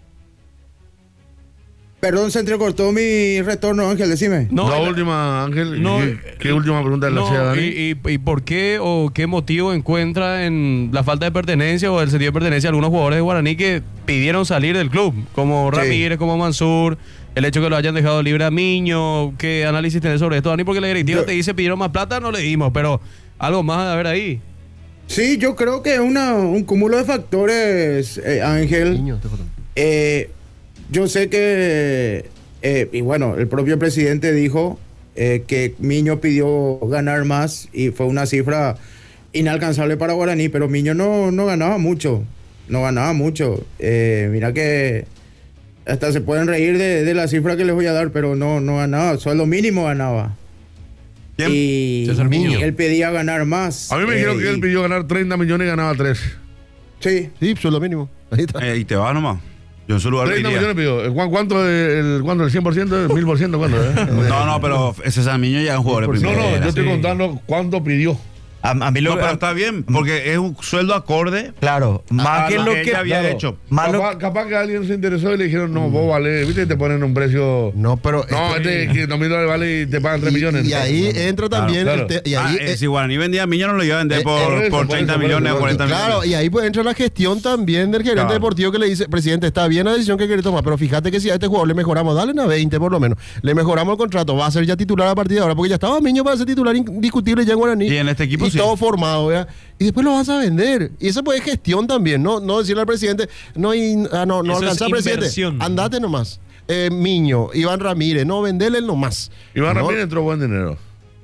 S1: Perdón, se entrecortó mi retorno, Ángel, decime.
S3: No,
S2: la
S3: el-
S2: última, Ángel.
S3: no,
S2: ¿qué, qué última pregunta le
S3: No,
S2: hacía a Dani?
S3: y, y- y por qué o qué motivo encuentra en la falta de pertenencia o el sentido de pertenencia algunos jugadores de Guaraní que pidieron salir del club? Como
S1: Sí.
S3: Ramírez, como Mansur, el hecho que lo hayan dejado libre a Miño. ¿Qué análisis tenés sobre esto, Dani? Porque la directiva
S1: Yo-
S3: te dice pidieron más plata, no le dimos, pero algo más a ver ahí.
S1: Sí, yo creo que es una, un cúmulo de factores, eh, Ángel.
S4: Niño, te jodan.
S1: Eh, yo sé que, eh, y bueno, el propio presidente dijo eh, que Miño pidió ganar más y fue una cifra inalcanzable para Guaraní, pero Miño no, no ganaba mucho, no ganaba mucho. Eh, mira que hasta se pueden reír de, de la cifra que les voy a dar, pero no, no ganaba, sueldo mínimo ganaba.
S6: ¿Quién?
S1: Y,
S3: César Miño.
S1: y él pedía ganar más.
S2: A mí me
S1: eh,
S2: dijeron que él
S1: y-
S2: pidió ganar treinta millones y ganaba tres.
S1: Sí,
S4: Sí, sueldo mínimo. Ahí está.
S6: Eh, y te vas nomás. Yo en su lugar
S2: treinta
S6: iría.
S2: millones pidió. ¿Cu- ¿Cuánto es el, cuánto, el cien por ciento? ¿El mil por ciento? ¿Cuánto? eh?
S6: No, no, pero ese San Miño ya es un jugador de
S2: No,
S6: primera.
S2: no, yo estoy
S3: sí.
S2: contando cuánto pidió.
S5: A, a mí lo
S6: No, pero está bien, porque es un sueldo acorde
S5: Claro, más
S6: a
S5: que lo que.
S6: ella había
S5: claro,
S6: hecho.
S5: más lo-
S2: Capaz, capaz que alguien se interesó y le dijeron, no, vos vale, viste, te ponen un precio.
S4: No, pero.
S2: No,
S4: este-
S2: este quinientos mil dólares vale y te pagan tres
S4: y,
S2: millones.
S4: y ahí entra también.
S2: Claro,
S4: el te- y
S6: Ah,
S4: ahí,
S6: eh,
S4: eh,
S6: si Guaraní vendía a Miño no lo iba a vender
S4: eh,
S6: por,
S2: por eso,
S6: por
S2: por
S6: treinta
S2: eso, por
S6: millones
S2: eso,
S6: o cuarenta
S4: Claro,
S6: millones.
S4: y ahí pues entra la gestión también del gerente
S6: Claro.
S4: deportivo que le dice, presidente, está bien la decisión que quiere tomar, pero fíjate que si a este jugador le mejoramos, dale una veinte por lo menos, le mejoramos el contrato, va a ser ya titular a partir de ahora, porque ya estaba Miño para ser titular indiscutible ya en Guaraní.
S6: Y en este equipo
S4: y
S6: sí.
S4: todo formado, ¿verdad? Y después lo vas a vender. Y eso pues es gestión también, no, no decirle al presidente, no, y- ah, no, no
S3: Eso es
S4: alcanza, presidente,
S3: inversión.
S4: andate nomás. Eh, Miño, Iván Ramírez, no, vendele nomás.
S2: Iván
S4: No,
S2: Ramírez entró buen dinero.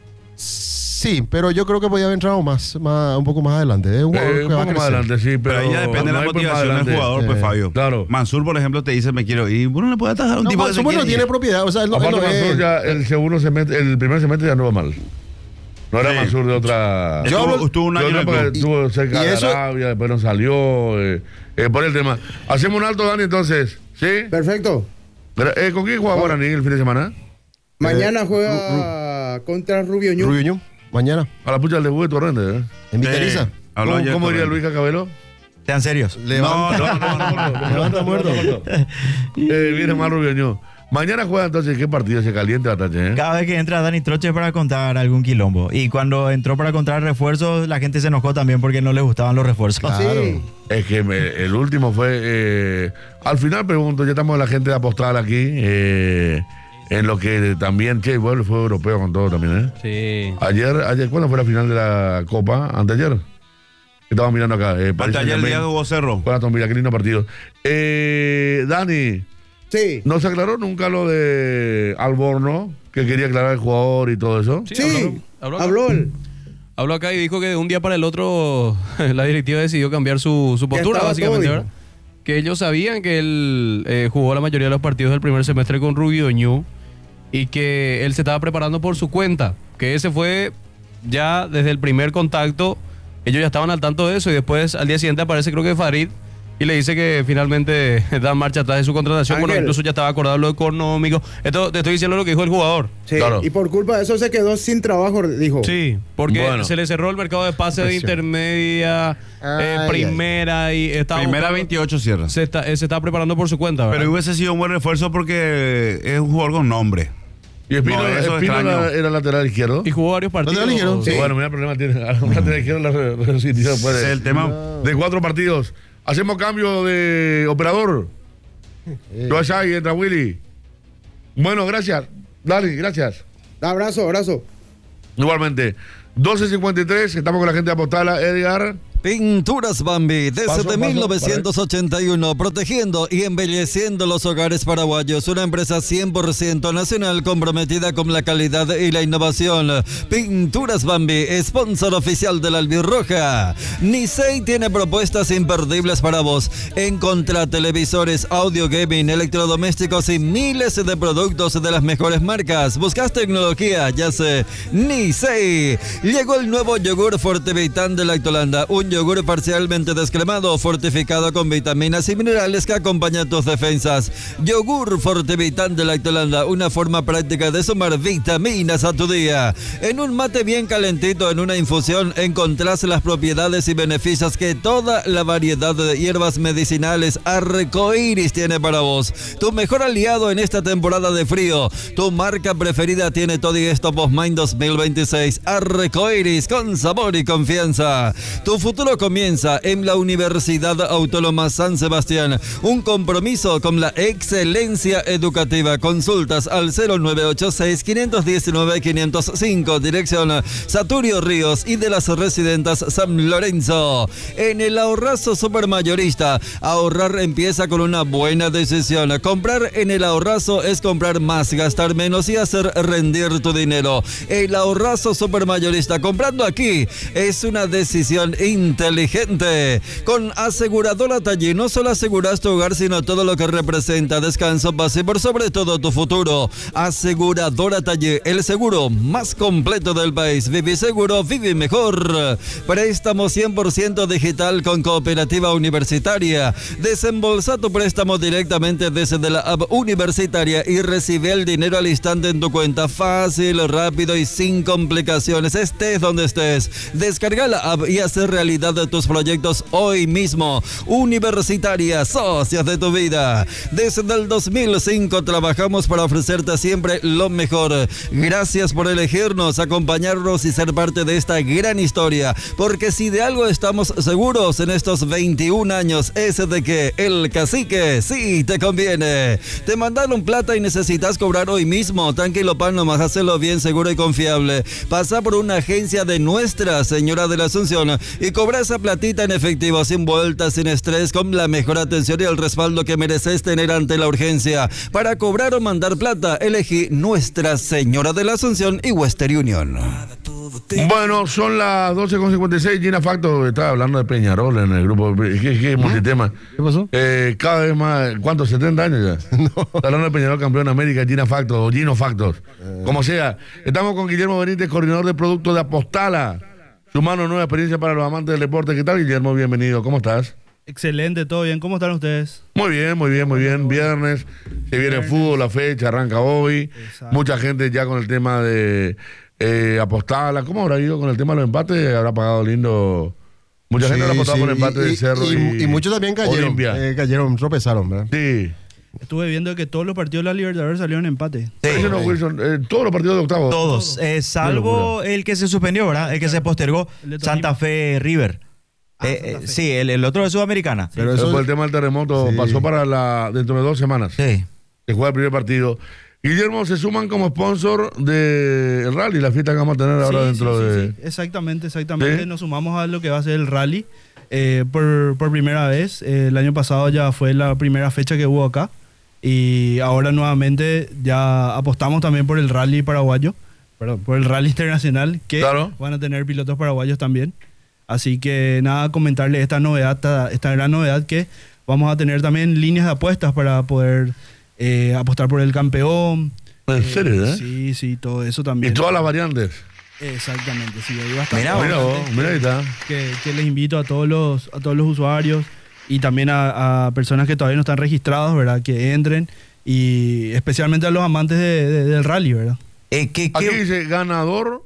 S4: Sí, pero yo creo que podía haber entrado más, más un poco más adelante. Es un jugador
S2: Eh,
S4: que
S2: un
S4: va a
S2: poco más
S4: crecer.
S2: adelante, sí, pero.
S6: Pero ahí ya depende de
S2: no
S6: la
S2: hay pues más
S6: motivación del
S2: adelante.
S6: jugador, pues
S4: Eh,
S6: Fabio.
S2: claro.
S6: Mansur, por ejemplo, te dice, me quiero ir. Uno le puede atajar a un
S4: No,
S6: tipo que se
S4: Mansur, bueno,
S6: quiere
S4: tiene
S6: ir.
S4: propiedad, o sea, él no, él
S2: Aparte,
S4: no es-
S2: Mansur ya el segundo semestre, el primer semestre ya no va mal. No era
S6: Sí.
S2: Mansur de otra.
S4: Yo
S6: Estuvo,
S4: hablo-
S6: estuvo un
S2: de
S6: año en
S2: otra
S6: el
S2: porque
S6: club.
S2: estuvo cerca
S4: y
S2: de
S4: eso-
S2: Arabia, después no salió. eh, eh, por el tema. Hacemos un alto, Dani, entonces. ¿Sí?
S1: perfecto.
S2: Gra- eh, ¿Con quién juega Guaraní el fin de semana?
S1: Mañana juega contra Rubio Ñu.
S4: Rubio Ñu, mañana,
S2: A la pucha del debut de Torrente. ¿eh?
S4: en Vitaliza.
S6: Sí. Habló
S2: ¿Cómo,
S6: ayer
S2: cómo diría
S6: Torrente.
S2: Luis Cacabelo?
S5: Sean serios.
S4: Levanta.
S2: No, no, no, no, no,
S4: Levanta muerto.
S2: Eh, viene mal Rubio Ñu. Mañana juega entonces, ¿qué partido se caliente bastante? ¿eh?
S5: Cada vez que entra Dani Troche es para contar algún quilombo. Y cuando entró para contar refuerzos, la gente se enojó también porque no le gustaban los refuerzos.
S4: Claro.
S1: Sí.
S2: Es que me- el último fue. eh, al final pregunto, ya estamos la gente de Apostral aquí. eh, en lo que también, che, bueno, fue europeo con todo también, ¿eh?
S3: Sí.
S2: Ayer, ayer, ¿cuándo fue la final de la Copa? ¿Anteayer? Estaba mirando acá. Eh, Paris
S6: Hasta ayer el
S2: Saint-Germain
S6: día que hubo Cerro.
S2: con Aston Villa, qué lindo partido. Eh, Dani,
S1: Sí.
S2: ¿no se aclaró nunca lo de Alborno? Que quería aclarar el jugador y todo eso.
S3: Sí,
S1: Sí,
S3: habló- habló acá.
S1: habló él.
S3: Habló acá y dijo que de un día para el otro la directiva decidió cambiar su, su postura,
S1: estaba
S3: básicamente,
S1: todo,
S3: ¿verdad? Que ellos sabían que él eh, jugó la mayoría de los partidos del primer semestre con Rubio Ñu y que él se estaba preparando por su cuenta. Que ese fue ya desde el primer contacto, ellos ya estaban al tanto de eso y después al día siguiente aparece creo que Farid y le dice que finalmente da marcha atrás de su contratación. Bueno,
S1: Ángel.
S3: incluso ya estaba acordado lo económico. Esto te estoy diciendo lo que dijo el jugador.
S1: Sí,
S2: Claro.
S1: y por culpa de eso se quedó sin trabajo, dijo.
S3: Sí, porque
S2: Bueno.
S3: se le cerró el mercado de pase de
S4: Presión.
S3: intermedia, eh,
S4: Ay,
S3: primera y estaba
S6: Primera
S3: buscando-
S6: veintiocho cierra.
S3: Se está, eh, se está preparando por su cuenta, ¿verdad?
S6: Pero hubiese sido un buen refuerzo porque es un jugador con nombre.
S2: Y Espino,
S6: No, eso
S2: Espino
S6: extraño.
S2: era, era lateral izquierdo.
S3: y jugó varios partidos.
S4: ¿Dónde la eligieron?
S1: Sí.
S2: Bueno, mira el problema tiene. Un lateral izquierdo la re- rescindió después
S6: Ese
S2: de,
S6: es el tema.
S2: de cuatro partidos. Hacemos cambio de operador. Yo allá y entra Willy. Bueno, gracias. Dale, gracias.
S1: Abrazo, abrazo.
S2: Igualmente, doce cincuenta y tres, estamos con la gente de Apostala, Edgar.
S7: Pinturas Bambi, desde
S2: Paso, paso,
S7: mil novecientos ochenta y uno, protegiendo y embelleciendo los hogares paraguayos. Una empresa cien por ciento nacional comprometida con la calidad y la innovación. Pinturas Bambi, sponsor oficial de la Albirroja. Nisei tiene propuestas imperdibles para vos. Encontrá televisores, audio, gaming, electrodomésticos y miles de productos de las mejores marcas. ¿Buscas tecnología? Ya sé, Nisei. Llegó el nuevo yogur Fortivitán de Lactolanda, un yogur parcialmente descremado, fortificado con vitaminas y minerales que acompañan tus defensas. Yogur Fortivitán de Lactolanda, una forma práctica de sumar vitaminas a tu día. En un mate bien calentito, en una infusión, encontrás las propiedades y beneficios que toda la variedad de hierbas medicinales Arcoiris tiene para vos. Tu mejor aliado en esta temporada de frío. Tu marca preferida tiene todo y esto Postmain dos mil veintiséis. Arcoiris, con sabor y confianza. Tu futuro comienza en la Universidad Autónoma San Sebastián. Un compromiso con la excelencia educativa. Consultas al cero nueve ocho seis, cinco uno nueve, cinco cero cinco. Dirección Saturio Ríos y de las Residentas San Lorenzo. En el ahorrazo supermayorista, ahorrar empieza con una buena decisión. Comprar en el ahorrazo es comprar más, gastar menos y hacer rendir tu dinero. El ahorrazo supermayorista, comprando aquí, es una decisión inteligente. Con Aseguradora Taller no solo aseguras tu hogar, sino todo lo que representa descanso, paz y por sobre todo tu futuro. Aseguradora Taller, el seguro más completo del país. Vive seguro, vive mejor. Préstamo cien por ciento digital con Cooperativa Universitaria. Desembolsa tu préstamo directamente desde la app universitaria y recibe el dinero al instante en tu cuenta. Fácil, rápido y sin complicaciones. Estés donde estés. Descarga la app y hacer realidad de tus proyectos hoy mismo. Universitaria, socios de tu vida. Desde el dos mil cinco trabajamos para ofrecerte siempre lo mejor. Gracias por elegirnos, acompañarnos y ser parte de esta gran historia. Porque si de algo estamos seguros en estos veintiún años es de que el cacique sí te conviene. Te mandaron plata y necesitas cobrar hoy mismo. Tranquilo, pan, nomás hazlo bien, seguro y confiable. Pasa por una agencia de Nuestra Señora de la Asunción y cobra esa platita en efectivo, sin vueltas, sin estrés, con la mejor atención y el respaldo que mereces tener ante la urgencia. Para cobrar o mandar plata, elegí Nuestra Señora de la Asunción y Western Union.
S2: Bueno, son las doce con cincuenta y seis. Gina Facto estaba hablando de Peñarol en el grupo. ¿Qué, qué multitema?
S4: ¿Qué pasó?
S2: Eh, cada vez más, ¿cuántos? ¿setenta años ya? No. Está hablando de Peñarol, campeón de América, Gina Facto o Gino Factor. Eh. Como sea. Estamos con Guillermo Benítez, coordinador de productos de Apostala. Sumando nueva experiencia para los amantes del deporte. ¿Qué tal, Guillermo? Bienvenido. ¿Cómo estás?
S8: Excelente, todo bien. ¿Cómo están ustedes?
S2: Muy bien, muy bien, muy bien. Viernes, se viene el fútbol, la fecha arranca hoy. Exacto. Mucha gente ya con el tema de eh, Apostala. ¿Cómo habrá ido con el tema de los empates? Habrá pagado lindo. Mucha sí, gente habrá apostado sí. con el empate
S4: y,
S2: de Cerro y,
S4: y, y muchos también cayeron. Eh, cayeron, tropezaron, ¿verdad?
S2: Sí.
S8: Estuve viendo que todos los partidos de la Libertadores salieron en empate.
S2: Sí. No, Wilson, eh, todos los partidos de octavo.
S5: Todos, eh, salvo el que se suspendió, ¿verdad? El que se postergó, Santa Fe River. Ah, eh, Santa Fe. Sí, el, el otro de Sudamericana.
S2: Sí. Pero eso por el tema del terremoto sí. pasó para la dentro de dos semanas.
S5: Sí.
S2: Se juega el primer partido. Guillermo, se suman como sponsor del rally, la fiesta que vamos a tener ahora
S8: sí,
S2: dentro
S8: sí,
S2: de...
S8: Sí, sí. Exactamente, exactamente. ¿Sí? Nos sumamos a lo que va a ser el rally eh, por, por primera vez. Eh, el año pasado ya fue la primera fecha que hubo acá. Y ahora nuevamente ya apostamos también por el rally paraguayo, perdón, por el rally internacional, que claro. van a tener pilotos paraguayos también. Así que nada, comentarle esta novedad, esta, esta gran novedad que vamos a tener también líneas de apuestas para poder eh, apostar por el campeón.
S2: ¿En eh, serio, eh?
S8: Sí, sí, todo eso también.
S2: Y todas las variantes.
S8: Exactamente, sí, ahí va a estar.
S2: Mira, mira, vos, mira ahí está.
S8: Que, que les invito a todos los, a todos los usuarios y también a, a personas que todavía no están registrados, ¿verdad? Que entren, y especialmente a los amantes de, de, del rally, ¿verdad?
S5: Eh, ¿qué,
S2: Aquí
S5: qué?
S2: dice ganador,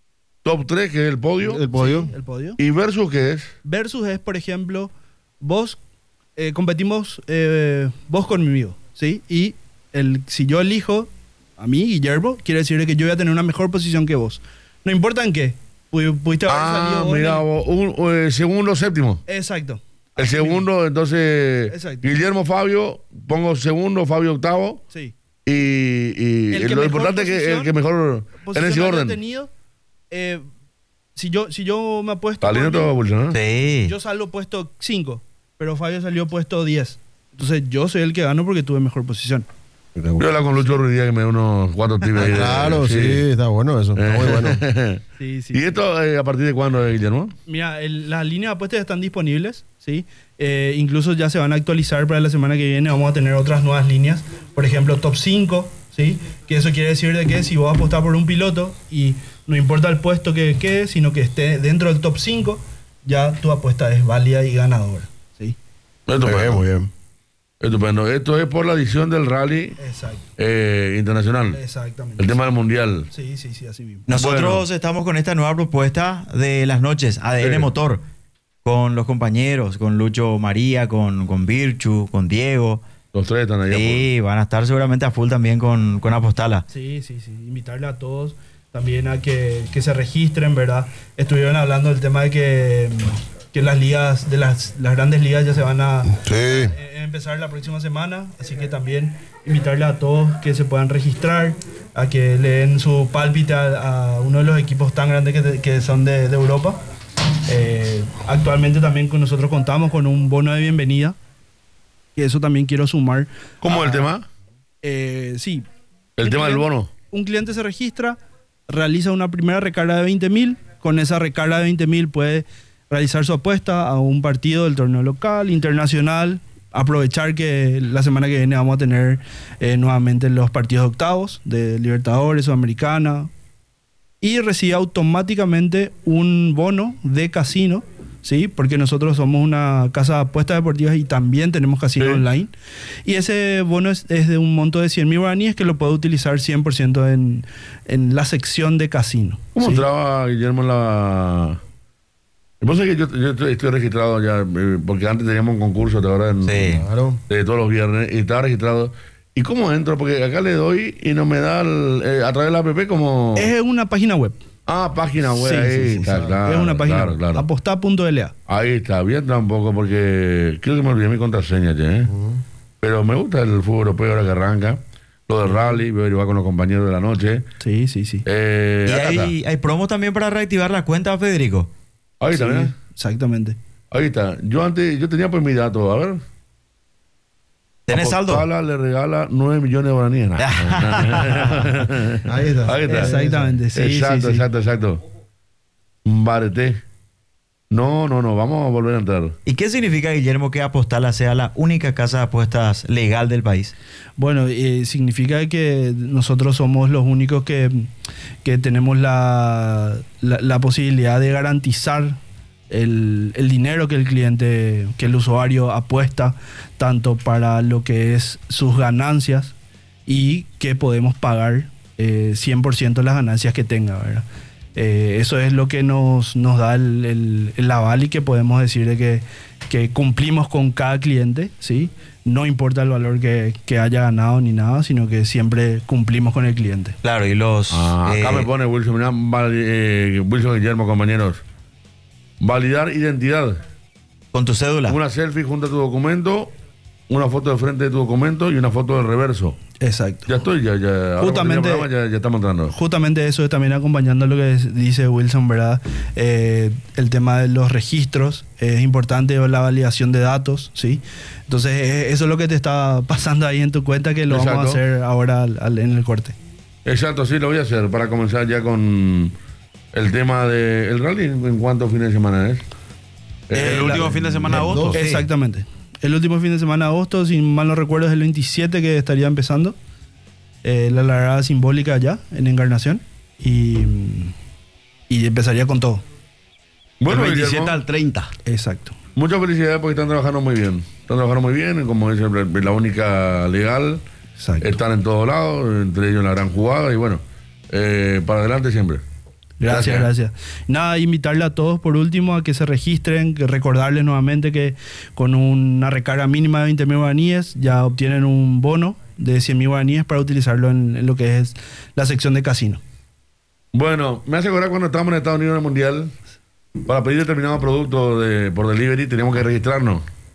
S2: top tres, que es el podio.
S4: El podio.
S8: Sí, el podio.
S2: ¿Y versus qué es?
S8: Versus es, por ejemplo, vos eh, competimos, eh, vos conmigo, ¿sí? Y el, si yo elijo a mí, Guillermo, quiere decir que yo voy a tener una mejor posición que vos. No importa en qué. Pudiste haber
S2: ah,
S8: salido
S2: mira, vos, un, un, segundo, séptimo.
S8: Exacto.
S2: El segundo, entonces,
S8: exacto.
S2: Guillermo Fabio, pongo segundo, Fabio octavo.
S8: Sí.
S2: Y, y lo importante es que el que mejor en ese orden.
S8: Tenido, Eh, si yo si yo me apuesto...
S2: Está lindo
S8: por mí,
S2: todo, Wilson, ¿eh?
S5: Sí.
S8: yo salgo puesto cinco, pero Fabio salió puesto diez. Entonces yo soy el que gano porque tuve mejor posición.
S2: Yo hablaba con Lucho Ruiz Díaz que me dio unos cuatro tips ahí de-
S4: Claro, sí. está bueno eso. Está muy bueno.
S8: Sí, sí.
S2: ¿Y esto eh, a partir de cuándo, eh, Guillermo?
S8: Mira, el- las líneas de apuestas están disponibles, ¿sí? Eh, incluso ya se van a actualizar para la semana que viene. Vamos a tener otras nuevas líneas. Por ejemplo, top cinco, ¿sí? Que eso quiere decir de que si vos apostar por un piloto y no importa el puesto que quede, sino que esté dentro del top cinco, ya tu apuesta es válida y ganadora, ¿sí?
S2: Estupendo.
S4: Muy bien.
S2: Estupendo. Esto es por la edición del rally
S8: Exacto.
S2: eh, internacional.
S8: Exactamente.
S2: El tema del mundial.
S8: Sí, sí, sí, así mismo.
S5: Nosotros
S2: Bueno.
S5: estamos con esta nueva propuesta de las noches, A D N
S2: Sí.
S5: Motor, con los compañeros, con Lucho María, con, con Virchu, con Diego.
S2: Los tres están allá.
S5: Sí, van a estar seguramente a full también con, con Apostala.
S8: Sí, sí, sí. Invitarle a todos también a que, que se registren, ¿verdad? Estuvieron hablando del tema de que, que las ligas, de las, las grandes ligas ya se van a
S4: Sí.
S8: eh, empezar la próxima semana, así que también invitarle a todos que se puedan registrar, a que le den su pálpite a, a uno de los equipos tan grandes que, que son de, de Europa. Eh, actualmente también con nosotros contamos con un bono de bienvenida, que eso también quiero sumar.
S2: ¿Cómo
S8: a-
S2: el tema?
S8: Eh, sí,
S2: El
S8: un
S2: tema del
S8: cliente-
S2: bono.
S8: Un cliente se registra, realiza una primera recarga de veinte mil, con esa recarga de veinte mil puede realizar su apuesta a un partido del torneo local, internacional, aprovechar que la semana que viene vamos a tener eh, nuevamente los partidos de octavos de Libertadores, Sudamericana, y recibe automáticamente un bono de casino, ¿sí? Porque nosotros somos una casa de apuestas deportivas y también tenemos casino
S2: Sí.
S8: online. Y ese bono es, es de un monto de cien mil guaraníes que lo puede utilizar cien por ciento en, en la sección de casino.
S2: ¿Cómo
S8: ¿sí?
S2: entraba Guillermo en la...? Vos sabés que yo, yo estoy estoy registrado ya, eh, porque antes teníamos un concurso, ¿te acuerdas? En-
S5: Sí.
S4: Claro.
S2: de todos los viernes, y estaba registrado. ¿Y cómo entro? Porque acá le doy y no me da el, eh, a través de la app como...
S8: Es una página web.
S2: Ah, página web,
S8: Sí,
S2: ahí
S8: sí, sí,
S2: está,
S8: sí.
S2: claro.
S8: es una página
S2: claro,
S8: web.
S2: claro.
S8: Apostá punto L A.
S2: Ahí está, bien tampoco porque creo que me olvidé mi contraseña, che, ¿eh? Pero me gusta el fútbol europeo ahora que arranca. Lo del rally, voy a averiguar con los compañeros de la noche.
S8: Sí, sí, sí.
S2: Eh,
S5: Y
S2: acá
S5: hay, hay promos también para reactivar la cuenta, Federico.
S2: está. Ahí está,
S8: Sí,
S2: ¿verdad?
S8: exactamente.
S2: Ahí está. Yo antes, yo tenía pues mi dato, a ver.
S5: ¿Tenés saldo?
S2: Apostala le regala nueve millones de guaraníes. Nah.
S4: Ahí está.
S2: Ahí está.
S8: Exactamente, sí,
S2: exacto,
S8: sí, sí.
S2: exacto, exacto. Barete. No, no, no, vamos a volver a entrar.
S5: ¿Y qué significa, Guillermo, que Apostala sea la única casa de apuestas legal del país?
S8: Bueno, eh, significa que nosotros somos los únicos que, que tenemos la, la, la posibilidad de garantizar el, el dinero que el cliente, que el usuario apuesta, tanto para lo que es sus ganancias y que podemos pagar eh, cien por ciento las ganancias que tenga, ¿verdad? Eh, eso es lo que nos, nos da el, el, el aval y que podemos decir de que, que cumplimos con cada cliente, ¿sí? No importa el valor que, que haya ganado ni nada, sino que siempre cumplimos con el cliente.
S5: Claro, y los...
S2: Ah, acá
S5: eh,
S2: me pone Wilson, mirá, vali- eh, Wilson Guillermo, compañeros. Validar identidad.
S5: con tu cédula.
S2: Una selfie junto a tu documento, una foto de frente de tu documento y una foto del reverso.
S8: Exacto.
S2: Ya estoy, ya, ya. ahora
S8: Justamente-
S2: cuando termine el programa ya, ya estamos entrando.
S8: Justamente eso es también acompañando lo que es- dice Wilson, ¿verdad? Eh, el tema de los registros, es importante la validación de datos, ¿sí? Entonces, eh, eso es lo que te está pasando ahí en tu cuenta, que lo vamos a
S2: Exacto.
S8: hacer ahora al- al- en el corte.
S2: Exacto, sí, lo voy a hacer para comenzar ya con el tema del rally. ¿En cuántos fines de semana es?
S8: Eh,
S6: el último
S8: la-
S6: fin de semana de agosto.
S5: Sí.
S8: Exactamente. El último fin de semana de agosto, si mal no recuerdo, es el veintisiete que estaría empezando. Eh, la largada simbólica ya, en Encarnación. Y, y empezaría con todo.
S2: Bueno,
S6: del veintisiete
S2: Guillermo,
S6: al treinta.
S8: Exacto.
S2: muchas felicidades porque están trabajando muy bien. Están trabajando muy bien, como dice la única legal.
S8: Exacto.
S2: Están en todos lados, entre ellos la gran jugada y bueno, eh, para adelante siempre.
S8: Gracias, gracias. Nada, invitarle a todos por último a que se registren, que recordarles nuevamente que con una recarga mínima de veinte mil guaraníes ya obtienen un bono de cien mil guaraníes para utilizarlo en, en lo que es la sección de casino.
S2: Bueno, me hace acordar cuando estábamos en Estados Unidos en el Mundial, para pedir determinado producto de, por delivery teníamos que registrarnos.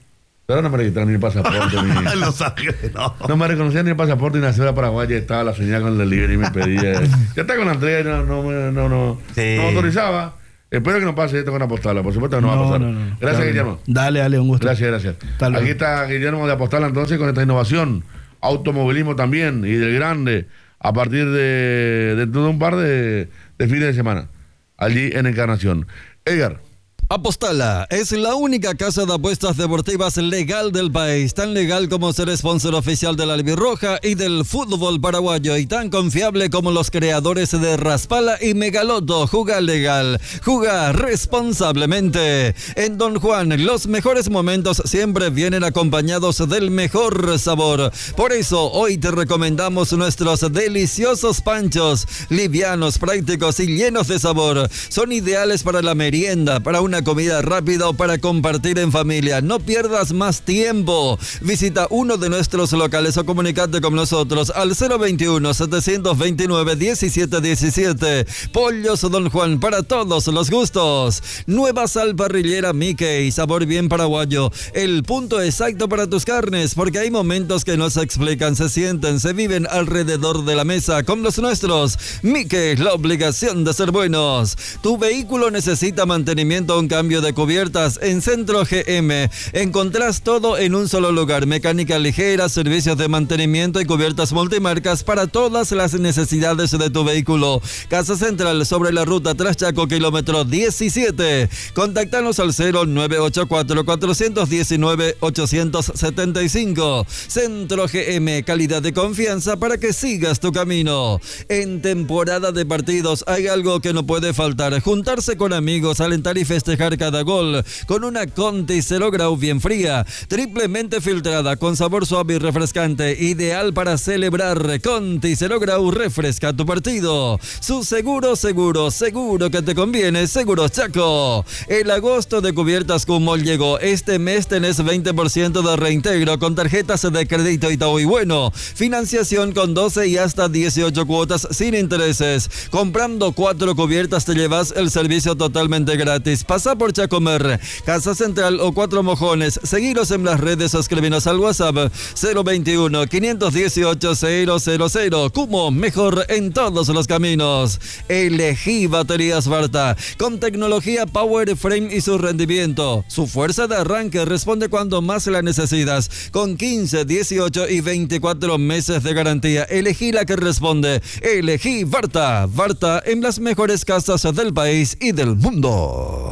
S2: Pero no me registraron ni el pasaporte. ni...
S6: Los Ángeles, no.
S2: No me reconocían ni el pasaporte ni la cédula paraguaya. Estaba la señal con el delivery y me pedía. Ya está con la entrega y no, no, no, no, no,
S6: Sí.
S2: no autorizaba. Espero que no pase esto con Apostala. Por supuesto que no, va a pasar.
S8: No, no, no.
S2: Gracias,
S8: Dale,
S2: Guillermo.
S8: Dale, dale, un gusto.
S2: Gracias, gracias.
S8: Hasta luego.
S2: Aquí está Guillermo de Apostala entonces con esta innovación. Automovilismo también y del grande a partir de dentro de un par de, de fines de semana. Allí en Encarnación. Edgar.
S7: Apostala es la única casa de apuestas deportivas legal del país, tan legal como ser sponsor oficial de la Albirroja y del fútbol paraguayo y tan confiable como los creadores de Raspala y Megaloto. Juga legal, juga responsablemente. En Don Juan, los mejores momentos siempre vienen acompañados del mejor sabor. Por eso, hoy te recomendamos nuestros deliciosos panchos, livianos, prácticos y llenos de sabor. Son ideales para la merienda, para una comida rápida o para compartir en familia. No pierdas más tiempo. Visita uno de nuestros locales o comunicate con nosotros al cero veintiuno, setecientos veintinueve, diecisiete diecisiete. Pollos Don Juan para todos los gustos. Nueva sal parrillera Mickey, sabor bien paraguayo. El punto exacto para tus carnes, porque hay momentos que no se explican, se sienten, se viven alrededor de la mesa con los nuestros. Mickey, la obligación de ser buenos. Tu vehículo necesita mantenimiento, un cambio de cubiertas. En Centro G M encontrás todo en un solo lugar: mecánica ligera, servicios de mantenimiento y cubiertas multimarcas para todas las necesidades de tu vehículo. Casa Central sobre la ruta Traschaco, kilómetro diecisiete. Contáctanos al cero nueve ocho cuatro, cuatro uno nueve, ocho siete cinco. Centro G M, calidad de confianza para que sigas tu camino. En temporada de partidos hay algo que no puede faltar: juntarse con amigos, alentar y festejar cada gol con una Conti Cero Grau bien fría, triplemente filtrada, con sabor suave y refrescante, ideal para celebrar. Conti Cero Grau refresca tu partido. Su seguro, seguro, seguro que te conviene. Seguros Chaco. El agosto de Cubiertas Cumol llegó. Este mes tenés veinte por ciento de reintegro con tarjetas de crédito Itaú y Bueno. Financiación con doce y hasta dieciocho cuotas sin intereses. Comprando cuatro cubiertas te llevas el servicio totalmente gratis. Pasa por Chacomer, Casa Central o Cuatro Mojones. Seguiros en las redes o escribinos al WhatsApp cero veintiuno, quinientos dieciocho, cero cero cero. Cumo, mejor en todos los caminos. Elegí baterías Varta, con tecnología Power Frame y su rendimiento. Su fuerza de arranque responde cuando más la necesitas, con quince, dieciocho y veinticuatro meses de garantía. Elegí la que responde. Elegí Varta. Varta en las mejores casas del país y del mundo.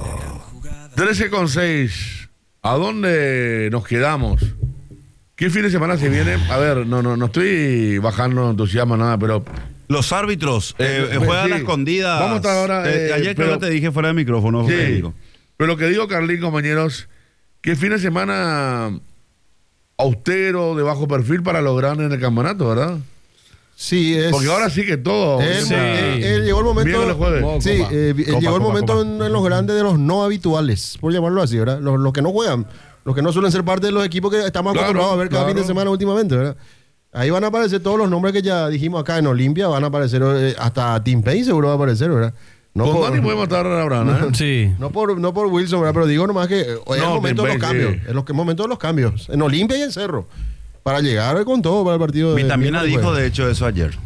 S2: trece con seis. ¿A dónde nos quedamos? ¿Qué fin de semana se viene? A ver, no, no, no estoy bajando entusiasmo, nada, pero...
S6: Los árbitros eh,
S2: Eh,
S6: juegan
S2: sí.
S6: a escondidas.
S2: Vamos a estar ahora,
S6: Eh,
S2: eh,
S6: ayer creo
S2: pero-
S6: que te dije fuera de micrófono.
S2: Sí,
S6: Federico.
S2: pero lo que digo, Carlín, compañeros, que fin de semana austero, de bajo perfil para lograr en el campeonato, ¿verdad?
S4: Sí, es.
S2: Porque ahora sí que todo...
S4: Él,
S3: Sí.
S4: él- él llegó el momento.
S2: Miércoles, jueves.
S4: Sí,
S3: Copa.
S4: eh,
S2: Copa,
S4: llegó el
S2: copa,
S4: momento
S2: copa.
S4: En, en los grandes de los no habituales, por llamarlo así, ¿verdad? Los, los que no juegan, los que no suelen ser parte de los equipos que estamos
S2: Claro,
S4: acostumbrados a ver cada
S2: claro.
S4: fin de semana últimamente, ¿verdad? Ahí van a aparecer todos los nombres que ya dijimos acá en Olimpia, van a aparecer, eh, hasta Tim Payne seguro va a aparecer, ¿verdad? No
S2: Con
S4: por,
S2: Dani podemos estar ahora, ¿eh?
S3: Sí.
S4: no por, no por Wilson, ¿verdad? Pero digo nomás que eh, es
S2: No,
S4: el momento de los
S2: Tim Payne,
S4: cambios,
S2: sí.
S4: es lo que- el momento de los cambios, en Olimpia y en Cerro, para llegar con todo para el partido de
S6: Vitamina
S4: miércoles,
S6: dijo
S4: jueves.
S6: de hecho eso ayer.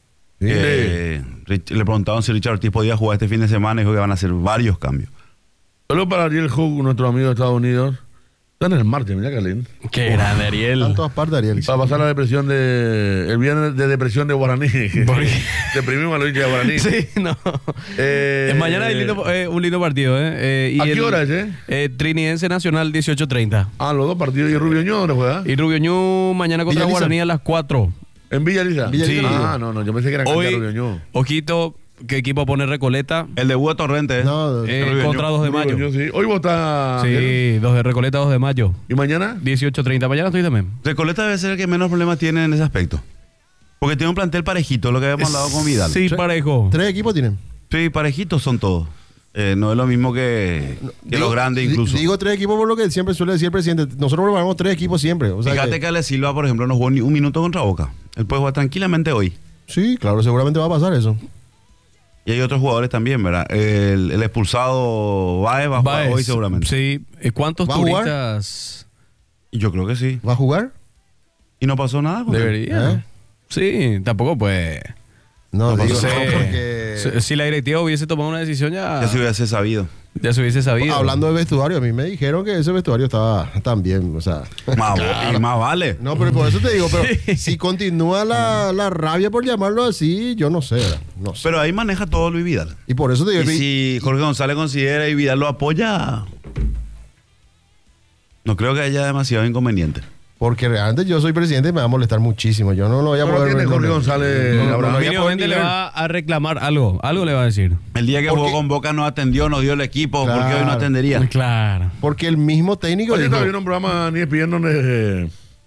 S6: Eh, Rich- le preguntaban si Richard Ortiz podía jugar este fin de semana y dijo que van a hacer varios cambios.
S2: Solo para Ariel Hook, nuestro amigo de Estados Unidos. Están en el martes, mira, Carlín.
S3: Qué grande, Ariel.
S4: Están en todas partes, Ariel.
S2: Para pasar la depresión de... El viernes de depresión de Guaraní. Deprimimos a los hinchas de Guaraní.
S3: Sí, no.
S2: Eh,
S3: Eh, mañana hay lindo- eh, un lindo partido, ¿eh? Eh, y
S2: ¿A qué
S3: el-
S2: hora es, eh?
S3: eh, Trinidense Nacional dieciocho treinta.
S2: Ah, los dos partidos. ¿Y Rubio Ño dónde juega?
S3: Y Rubio Ñu mañana contra
S4: Villa Lisa.
S3: Guaraní a las cuatro.
S2: ¿En Villa Lisa?
S4: Villa Lisa.
S2: Sí. Ah, no, no. Yo pensé que era cancha de Rubio
S3: Hoy,
S2: Ño.
S3: ojito, ¿qué equipo pone Recoleta?
S6: El de Hugo Torrente. ¿eh?
S4: No,
S3: Eh,
S6: Rubio
S3: contra
S6: Ñu.
S3: dos de
S2: Rubio
S3: mayo.
S2: Ño, sí. Hoy vota...
S3: Sí, dos de Recoleta, dos de mayo.
S2: ¿Y mañana?
S3: dieciocho treinta. Mañana estoy también.
S6: Recoleta debe ser el que menos problemas tiene en ese aspecto. Porque tiene un plantel parejito, lo que habíamos hablado con Vidal.
S3: Sí, parejo.
S4: tres equipos tienen.
S6: Sí, parejitos son todos. Eh, no es lo mismo que, que los grandes
S4: di-
S6: incluso.
S4: Digo tres equipos por lo que siempre suele decir el presidente. Nosotros preparamos tres equipos siempre. O sea
S6: Fíjate
S4: que-
S6: que Ale Silva, por ejemplo, no jugó ni un minuto contra Boca. Él puede jugar tranquilamente hoy.
S4: Sí, claro, seguramente va a pasar eso.
S6: Y hay otros jugadores también, ¿verdad? El, el expulsado Baez va a jugar
S3: Baez,
S6: hoy seguramente.
S3: Sí. Eh, ¿Cuántos
S4: ¿Va a jugar?
S3: turistas?
S6: Y yo creo que sí.
S4: ¿Va a jugar?
S6: Y no pasó nada con él.
S3: Debería.
S4: ¿Eh?
S3: Sí, tampoco pues.
S4: No,
S6: No
S4: digo,
S6: pasó
S4: no,
S3: Sí.
S4: porque...
S3: Si- Si la directiva hubiese tomado una decisión ya,
S6: Ya se hubiese sabido.
S3: ya se hubiese sabido.
S4: Hablando de vestuario, a mí me dijeron que ese vestuario estaba tan bien, o sea...
S6: Más, y más vale.
S4: No, pero por eso te digo, pero si continúa la, la rabia, por llamarlo así, yo no sé, ¿verdad? No sé.
S6: Pero ahí maneja todo Luis Vidal.
S4: Y por eso te digo...
S6: Y
S4: y-
S6: si Jorge González considera y Vidal lo apoya, no creo que haya demasiado inconveniente.
S4: Porque realmente yo soy presidente y me va a molestar muchísimo. Yo no lo voy a
S2: No lo
S4: poder...
S2: tiene Jorge González,
S4: No, no,
S2: Abraham.
S4: no, ya
S3: Mínimamente
S4: por
S3: le
S4: nivel.
S3: va a reclamar algo. Algo le va a decir.
S6: El día que
S4: Porque-
S6: jugó con Boca no atendió, no dio el equipo, ¿por qué hoy no
S4: Claro.
S6: atendería?
S3: Claro.
S4: Porque el mismo técnico
S2: Oye,
S4: dijo...
S2: estaba viendo un programa en E S P N donde eh,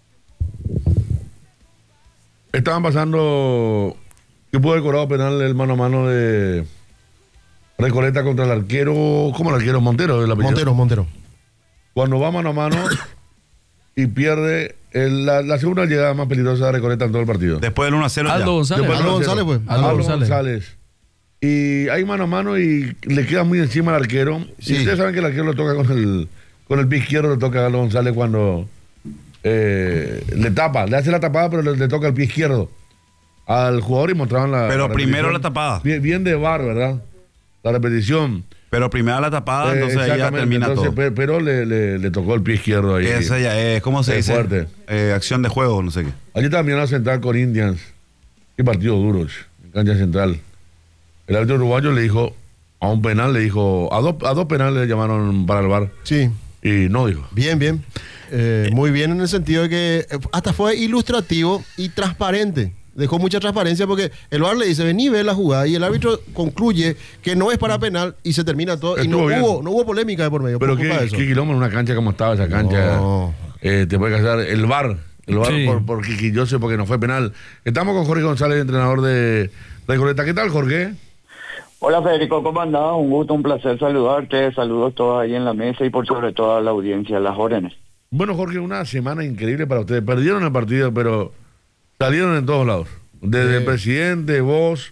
S2: estaban pasando que pudo haber cobrado penal el mano a mano de Recoleta contra el arquero, ¿cómo el arquero? Montero, el apellido.
S4: Montero, Montero.
S2: Cuando va mano a mano y pierde el- la, la segunda llegada más peligrosa de Recoleta en todo el partido.
S6: Después del uno a cero
S3: Aldo
S6: ya.
S3: González.
S2: Después
S4: Aldo
S2: del uno a cero.
S4: González, pues.
S2: Aldo,
S3: Aldo
S2: González.
S3: González.
S2: Y hay mano a mano y le queda muy encima al arquero.
S4: Sí.
S2: Y ustedes saben que el arquero lo toca con el, con el pie izquierdo, le toca a Aldo González cuando eh, le tapa, le hace la tapada, pero le, le toca el pie izquierdo al jugador y mostraban la.
S6: Pero
S2: la
S6: primero
S2: repetición.
S6: la tapada.
S2: Bien, bien de bar, ¿verdad? La repetición.
S6: Pero primero la tapada,
S2: Eh,
S6: entonces ahí ya
S2: exactamente,
S6: termina
S2: entonces,
S6: todo.
S2: pe- Pero le, le- le tocó el pie izquierdo ahí.
S6: Esa ya es, ¿cómo se
S2: Es
S6: dice?
S2: fuerte.
S6: Eh, acción de juego, no sé qué.
S2: Allí también a sentar con Indians. Qué partido duros en cancha central. El árbitro uruguayo le dijo a un penal, le dijo, a dos, a dos penales le llamaron para el bar
S4: Sí,
S2: y no dijo.
S4: bien, bien. Eh, muy bien en el sentido de que eh, hasta fue ilustrativo y transparente. Dejó mucha transparencia porque el V A R le dice, vení, ve la jugada, y el árbitro concluye que no es para penal y se termina todo. Y no
S2: Estuvo bien.
S4: hubo, no hubo polémica de por medio.
S2: Pero
S4: por culpa
S2: qué,
S4: de eso.
S2: qué quilombo en una cancha como estaba esa cancha.
S4: No.
S2: Eh, te puede casar el bar. El bar
S3: Sí.
S2: por, por quisquilloso porque no fue penal. Estamos con Jorge González, entrenador de Recoleta. ¿Qué tal, Jorge?
S9: Hola Federico, ¿cómo andás? Un gusto, un placer saludarte. Saludos todos ahí en la mesa y por sobre todo a la audiencia, a las órdenes.
S2: Bueno, Jorge, una semana increíble para ustedes. Perdieron el partido, pero salieron en todos lados. Desde
S4: Sí.
S2: el presidente, vos,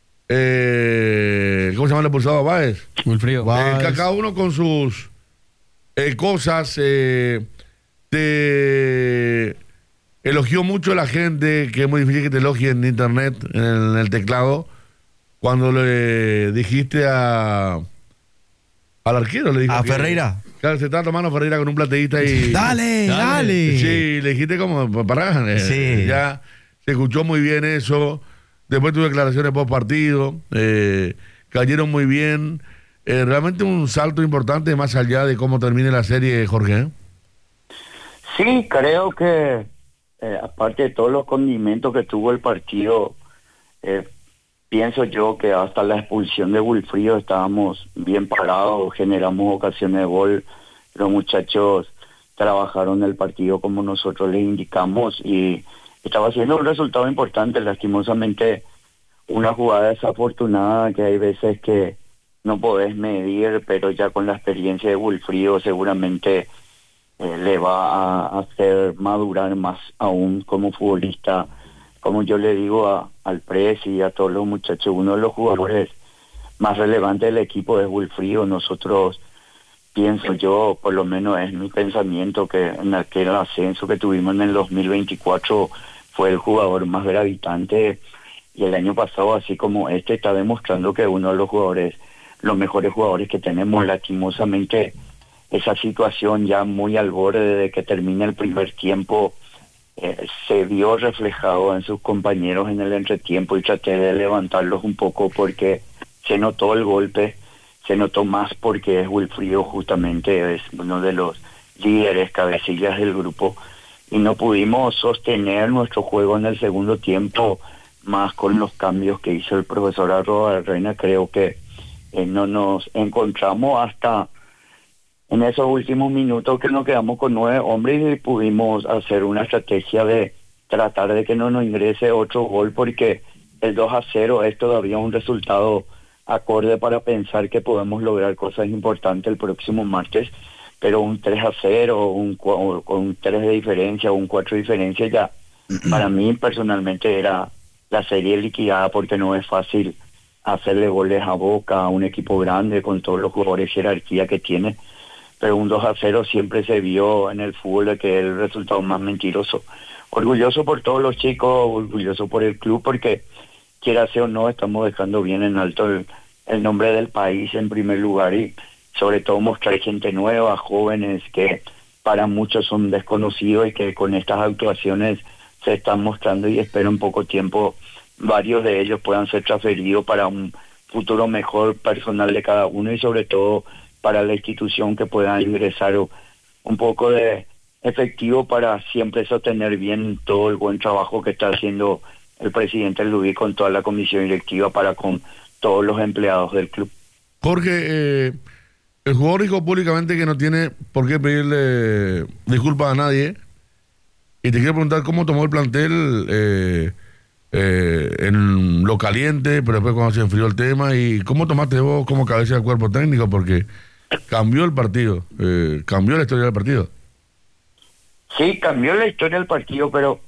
S2: eh, ¿cómo se llama el expulsado? Báez.
S3: Wilfrido.
S4: Va-
S2: Eh,
S4: Báez.
S2: ca- cada uno con sus eh, cosas. Eh, te elogió mucho la gente, que es muy difícil que te elogie en internet, en el, en el teclado, cuando le dijiste a al arquero, le dijo
S5: A
S2: que-
S5: Ferreira.
S2: Claro, se está tomando Ferreira con un plateísta y...
S5: Dale, dale.
S2: Sí, le dijiste como para eh,
S5: Sí.
S2: ya se escuchó muy bien eso. Después tuve declaraciones post partido, eh, cayeron muy bien. Eh, realmente un salto importante más allá de cómo termine la serie, Jorge. ¿eh?
S9: Sí, creo que eh, aparte de todos los condimentos que tuvo el partido, eh, pienso yo que hasta la expulsión de Wilfrido estábamos bien parados, generamos ocasiones de gol, los muchachos trabajaron el partido como nosotros les indicamos y estaba siendo un resultado importante. Lastimosamente una jugada desafortunada que hay veces que no podés medir, pero ya con la experiencia de Wilfrido seguramente eh, le va a hacer madurar más aún como futbolista. Como yo le digo a, al Pres y a todos los muchachos, uno de los jugadores más relevantes del equipo es Wilfrido. Nosotros, pienso yo, por lo menos es mi pensamiento, que en aquel ascenso que tuvimos en el dos mil veinticuatro fue el jugador más gravitante, y el año pasado, así como este, está demostrando que uno de los jugadores, los mejores jugadores que tenemos. Lastimosamente, esa situación ya muy al borde de que termine el primer tiempo, Eh, se vio reflejado en sus compañeros en el entretiempo, y traté de levantarlos un poco porque se notó el golpe, se notó más porque es Wilfrido, justamente es uno de los líderes, cabecillas del grupo, y no pudimos sostener nuestro juego en el segundo tiempo, más con los cambios que hizo el profesor Arroba Reina. Creo que eh, no nos encontramos hasta en esos últimos minutos que nos quedamos con nueve hombres y pudimos hacer una estrategia de tratar de que no nos ingrese otro gol, porque el dos a cero es todavía un resultado acorde para pensar que podemos lograr cosas importantes el próximo martes, pero un tres a cero, un, cua- con un tres de diferencia o un cuatro de diferencia ya para mí personalmente era la serie liquidada, porque no es fácil hacerle goles a Boca, a un equipo grande con todos los jugadores de jerarquía que tiene. pero un dos a cero siempre se vio en el fútbol de que es el resultado más mentiroso. Orgulloso por todos los chicos, orgulloso por el club, porque quiera sea o no, estamos dejando bien en alto el, el nombre del país en primer lugar, y sobre todo mostrar gente nueva, jóvenes que para muchos son desconocidos y que con estas actuaciones se están mostrando, y espero en poco tiempo varios de ellos puedan ser transferidos para un futuro mejor personal de cada uno, y sobre todo para la institución, que pueda ingresar un poco de efectivo para siempre sostener bien todo el buen trabajo que está haciendo el presidente Luis con toda la comisión directiva para con todos los empleados del club.
S2: Jorge, eh, el jugador dijo públicamente que no tiene por qué pedirle disculpas a nadie, y te quiero preguntar cómo tomó el plantel eh, eh, en lo caliente, pero después cuando se enfrió el tema, y cómo tomaste vos como cabeza del cuerpo técnico, porque cambió el partido, eh, cambió la historia del partido.
S9: Sí, cambió la historia del partido, pero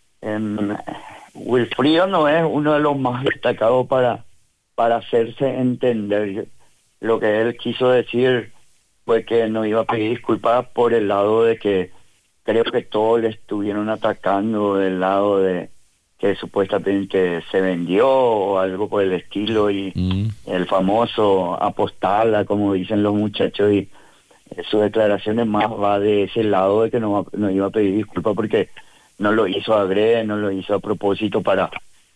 S9: eh, Wilfrido no es uno de los más destacados para, para hacerse entender. Lo que él quiso decir fue que no iba a pedir disculpas por el lado de que creo que todos le estuvieron atacando del lado de que supuestamente se vendió o algo por el estilo, y mm. el famoso apostala, como dicen los muchachos, y sus declaraciones más va de ese lado de que no, no iba a pedir disculpas porque no lo hizo adrede, no lo hizo a propósito para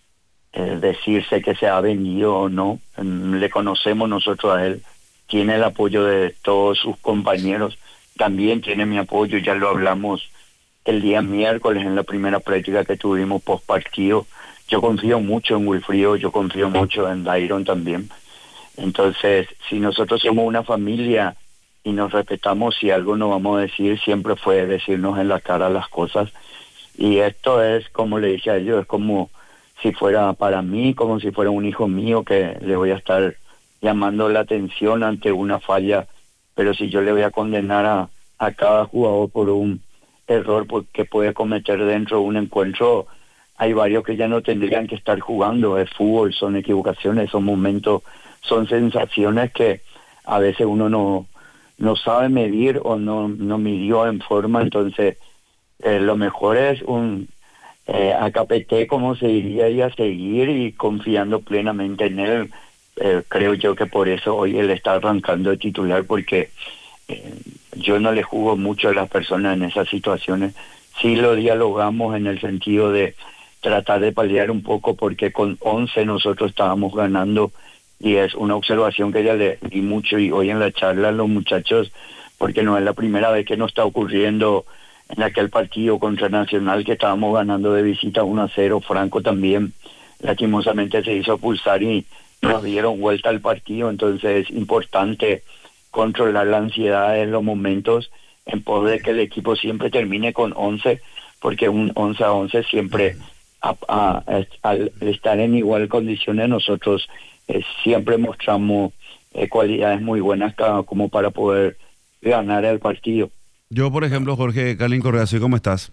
S9: eh, decirse que se ha vendido o no. Le conocemos nosotros a él, tiene el apoyo de todos sus compañeros, también tiene mi apoyo, ya lo hablamos el día miércoles en la primera práctica que tuvimos post partido. Yo confío mucho en Wilfrido, yo confío mucho en Dairon también. Entonces, si nosotros somos una familia y nos respetamos, si algo nos vamos a decir, siempre fue decirnos en la cara las cosas. Y esto es, como le dije a ellos, es como si fuera para mí, como si fuera un hijo mío que le voy a estar llamando la atención ante una falla. Pero si yo le voy a condenar a, a cada jugador por un error que puede cometer dentro de un encuentro, hay varios que ya no tendrían que estar jugando. Es fútbol, son equivocaciones, son momentos, son sensaciones que a veces uno no no sabe medir o no no midió en forma. Entonces eh, lo mejor es un eh, acapete, como se diría, y a seguir y confiando plenamente en él. Eh, creo yo que por eso hoy él está arrancando de titular, porque eh, yo no le juzgo mucho a las personas en esas situaciones. Sí lo dialogamos en el sentido de tratar de paliar un poco, porque con once nosotros estábamos ganando, y es una observación que ya le di mucho y hoy en la charla a los muchachos, porque no es la primera vez que nos está ocurriendo. En aquel partido contra Nacional que estábamos ganando de visita uno a cero, Franco también lastimosamente se hizo pulsar y nos dieron vuelta al partido. Entonces es importante controlar la ansiedad en los momentos en pos de que el equipo siempre termine con once, porque un once a once siempre, a, a, a, al estar en igual condiciones, nosotros eh, siempre mostramos eh, cualidades muy buenas cada, como para poder ganar el partido.
S6: Yo, por ejemplo, Jorge Carlin Correa, ¿cómo estás?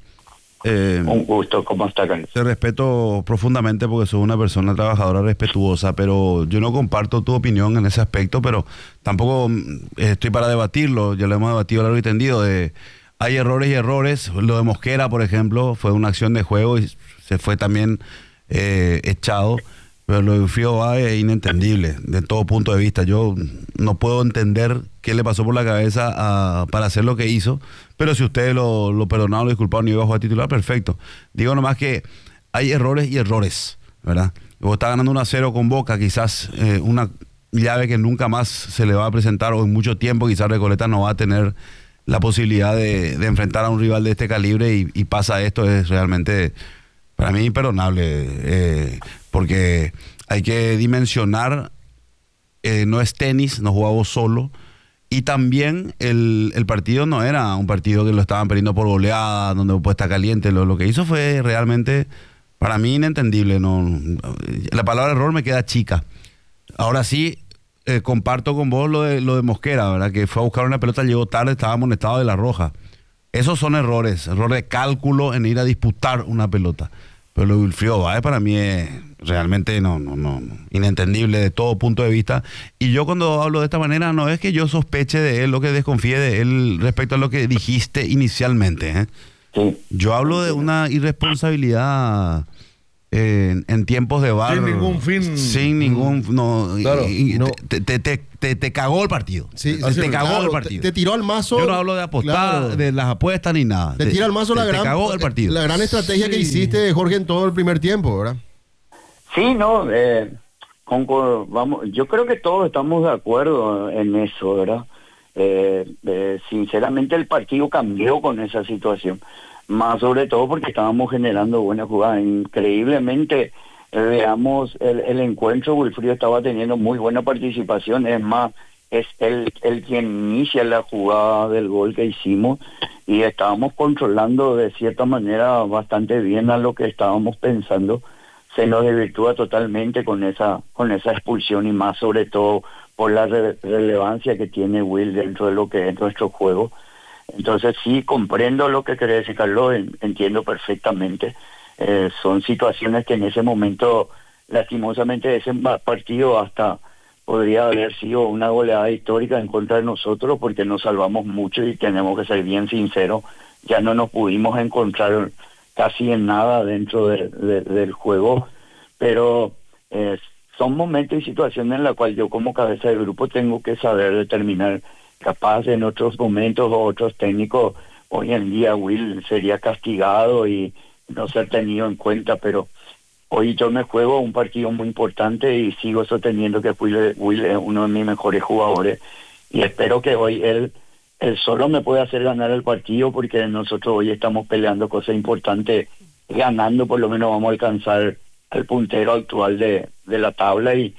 S6: Eh,
S9: Un gusto, ¿cómo está, Carlos?
S6: Te respeto profundamente porque sos una persona trabajadora respetuosa, pero yo no comparto tu opinión en ese aspecto, pero tampoco estoy para debatirlo, ya lo hemos debatido largo y tendido. De, hay errores y errores. Lo de Mosquera, por ejemplo, fue una acción de juego y se fue también eh, echado, pero lo de Frío es inentendible de todo punto de vista. Yo no puedo entender qué le pasó por la cabeza a, para hacer lo que hizo, pero si ustedes lo, lo perdonaron, lo disculparon y iba a jugar titular, perfecto. Digo nomás que hay errores y errores, ¿verdad? Vos estás ganando uno a cero con Boca, quizás eh, una llave que nunca más se le va a presentar, o en mucho tiempo quizás Recoleta no va a tener la posibilidad de, de enfrentar a un rival de este calibre, y, y pasa esto. Es realmente para mí imperdonable, eh, porque hay que dimensionar, eh, no es tenis, no jugamos solo. Y también el, el partido no era un partido que lo estaban perdiendo por goleada, donde puede estar caliente. Lo, lo que hizo fue realmente, para mí, inentendible. No, la palabra error me queda chica. Ahora sí, eh, comparto con vos lo de, lo de Mosquera, ¿verdad? Que fue a buscar una pelota, llegó tarde, estaba amonestado de la roja. Esos son errores, errores de cálculo en ir a disputar una pelota. Pero lo de Wilfrido Báez para mí es realmente no, no, no, no, inentendible de todo punto de vista. Y yo cuando hablo de esta manera no es que yo sospeche de él o que desconfíe de él respecto a lo que dijiste inicialmente, ¿eh?
S9: Sí.
S6: Yo hablo de una irresponsabilidad en, en tiempos de V A R.
S2: Sin ningún fin.
S6: Sin ningún... No,
S2: Claro,
S6: y- y
S4: no.
S6: Te, te, te, te- te cagó el partido.
S4: Sí,
S6: te
S4: sí,
S6: cagó
S4: claro,
S6: el partido.
S4: Te, te tiró al mazo.
S6: Yo no hablo de apostar,
S4: Claro.
S6: de las apuestas ni nada.
S4: Te tira al mazo la
S6: te,
S4: gran,
S6: te cagó el partido.
S4: la gran estrategia que hiciste, Jorge, en todo el primer tiempo, ¿verdad?
S9: Sí, no, eh, con- con- vamos, yo creo que todos estamos de acuerdo en eso, ¿verdad? Eh, eh, sinceramente el partido cambió con esa situación, más sobre todo porque estábamos generando buenas jugadas. Increíblemente, eh, veamos, el, el encuentro, Wilfrido estaba teniendo muy buena participación, es más, es él, él quien inicia la jugada del gol que hicimos y estábamos controlando de cierta manera bastante bien a lo que estábamos pensando. Se nos desvirtúa totalmente con esa con esa expulsión y más sobre todo por la re- relevancia que tiene Will dentro de lo que es nuestro juego. Entonces sí, comprendo lo que quiere decir Carlos, en- entiendo perfectamente. Eh, son situaciones que en ese momento, lastimosamente, ese ma- partido hasta podría haber sido una goleada histórica en contra de nosotros porque nos salvamos mucho y tenemos que ser bien sinceros, ya no nos pudimos encontrar casi en nada dentro de- de- del juego, pero eh, son momentos y situaciones en las cuales yo como cabeza de grupo tengo que saber determinar. Capaz en otros momentos o otros técnicos, hoy en día Will sería castigado y no ser tenido en cuenta, pero hoy yo me juego un partido muy importante y sigo sosteniendo que Will, Will es uno de mis mejores jugadores y espero que hoy él él solo me puede hacer ganar el partido porque nosotros hoy estamos peleando cosas importantes, ganando por lo menos vamos a alcanzar al puntero actual de, de la tabla y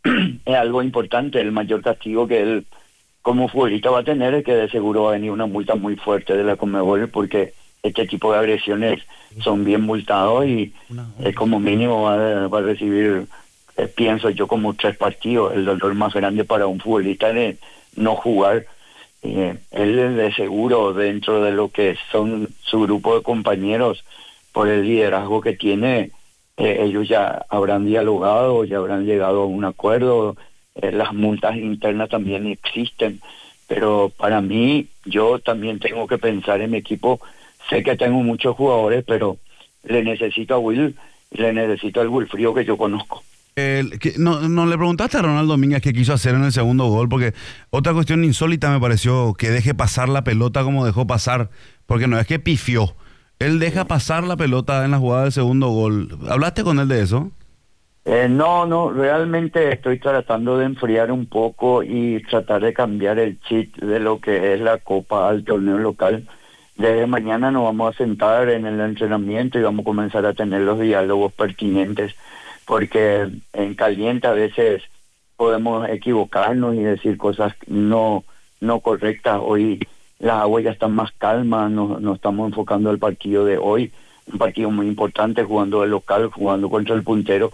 S9: es algo importante. El mayor castigo que él como futbolista va a tener es que de seguro va a venir una multa muy fuerte de la Conmebol porque este tipo de agresiones son bien multados y eh, como mínimo va, a- va a recibir, eh, pienso yo, como tres partidos. El dolor más grande para un futbolista es no jugar. Eh, él de seguro dentro de lo que son su grupo de compañeros por el liderazgo que tiene, eh, ellos ya habrán dialogado, ya habrán llegado a un acuerdo. Eh, las multas internas también existen, pero para mí yo también tengo que pensar en mi equipo. Sé que tengo muchos jugadores, pero le necesito a Will y le necesito al Wilfrido que yo conozco.
S6: El- que- no, no le preguntaste a Ronald Domínguez qué quiso hacer en el segundo gol, porque otra cuestión insólita me pareció que deje pasar la pelota como dejó pasar, porque no es que pifió, él deja pasar la pelota en la jugada del segundo gol. ¿Hablaste con él de eso?
S9: Eh, no, no, realmente estoy tratando de enfriar un poco y tratar de cambiar el chip de lo que es la Copa al torneo local. Desde mañana nos vamos a sentar en el entrenamiento y vamos a comenzar a tener los diálogos pertinentes, porque en caliente a veces podemos equivocarnos y decir cosas no no correctas. Hoy las aguas ya están más calmas, nos, nos estamos enfocando al partido de hoy, un partido muy importante, jugando de local, jugando contra el puntero.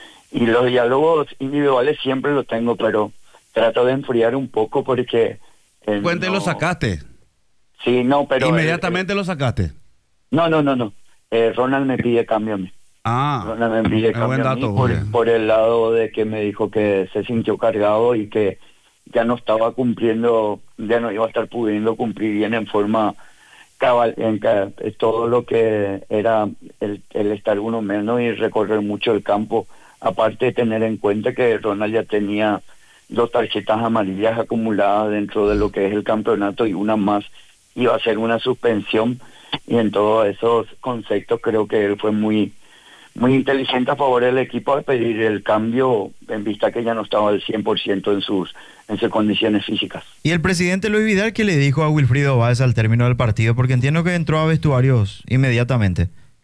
S9: Y los diálogos individuales siempre los tengo, pero trato de enfriar un poco porque... eh,
S6: Cuente,
S9: no-
S6: lo sacaste.
S9: Sí, no, pero...
S6: Inmediatamente lo sacaste.
S9: No, no, no, no. Eh, Ronald me pide cambio a mí.
S6: Ah,
S9: Ronald me pide
S6: es buen
S9: cambio a mí
S6: dato,
S9: por,
S6: Jorge.
S9: por el lado de que me dijo que se sintió cargado y que ya no estaba cumpliendo, ya no iba a estar pudiendo cumplir bien en forma cabal, en ca- todo lo que era el, el estar uno menos y recorrer mucho el campo. Aparte de tener en cuenta que Ronald ya tenía dos tarjetas amarillas acumuladas dentro de lo que es el campeonato y una más iba a ser una suspensión, y en todos esos conceptos creo que él fue muy muy inteligente a favor del equipo al pedir el cambio en vista que ya no estaba al cien por ciento en sus en sus condiciones físicas.
S5: Y el presidente Luis Vidal, ¿qué le dijo a Wilfrido Báez al término del partido? Porque entiendo que entró a vestuarios inmediatamente.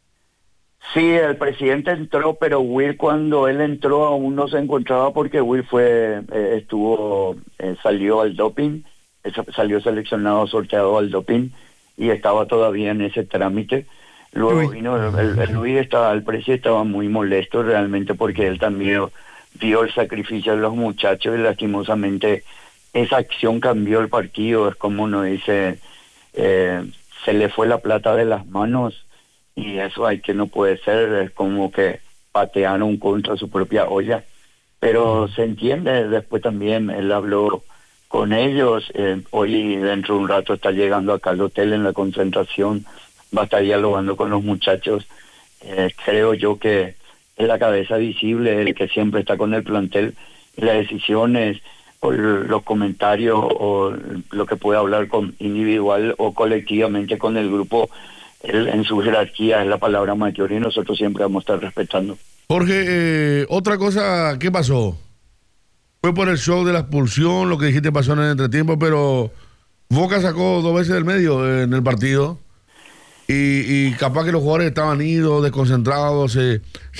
S9: Sí, el presidente entró, pero Will cuando él entró aún no se encontraba porque Will fue eh, estuvo eh, salió al doping, eh, salió seleccionado, sorteado al doping y estaba todavía en ese trámite. Luego
S5: Luis.
S9: vino el, el- el Luis estaba, el presidente estaba muy molesto realmente porque él también vio el sacrificio de los muchachos y lastimosamente esa acción cambió el partido. Es como uno dice, eh, se le fue la plata de las manos y eso hay que no puede ser. Es como que patearon contra su propia olla. Pero se entiende, después también él habló con ellos, eh, hoy dentro de un rato está llegando acá al hotel en la concentración, va a estar dialogando con los muchachos. Eh, creo yo que es la cabeza visible, el que siempre está con el plantel, y las decisiones o los comentarios o lo que puede hablar con individual o colectivamente con el grupo, él en su jerarquía es la palabra mayor y nosotros siempre vamos a estar respetando.
S2: Jorge, eh, otra cosa, ¿qué pasó? Fue por el show de la expulsión, lo que dijiste pasó en el entretiempo, pero Boca sacó dos veces del medio eh, en el partido y, y capaz que los jugadores estaban idos, desconcentrados, eh,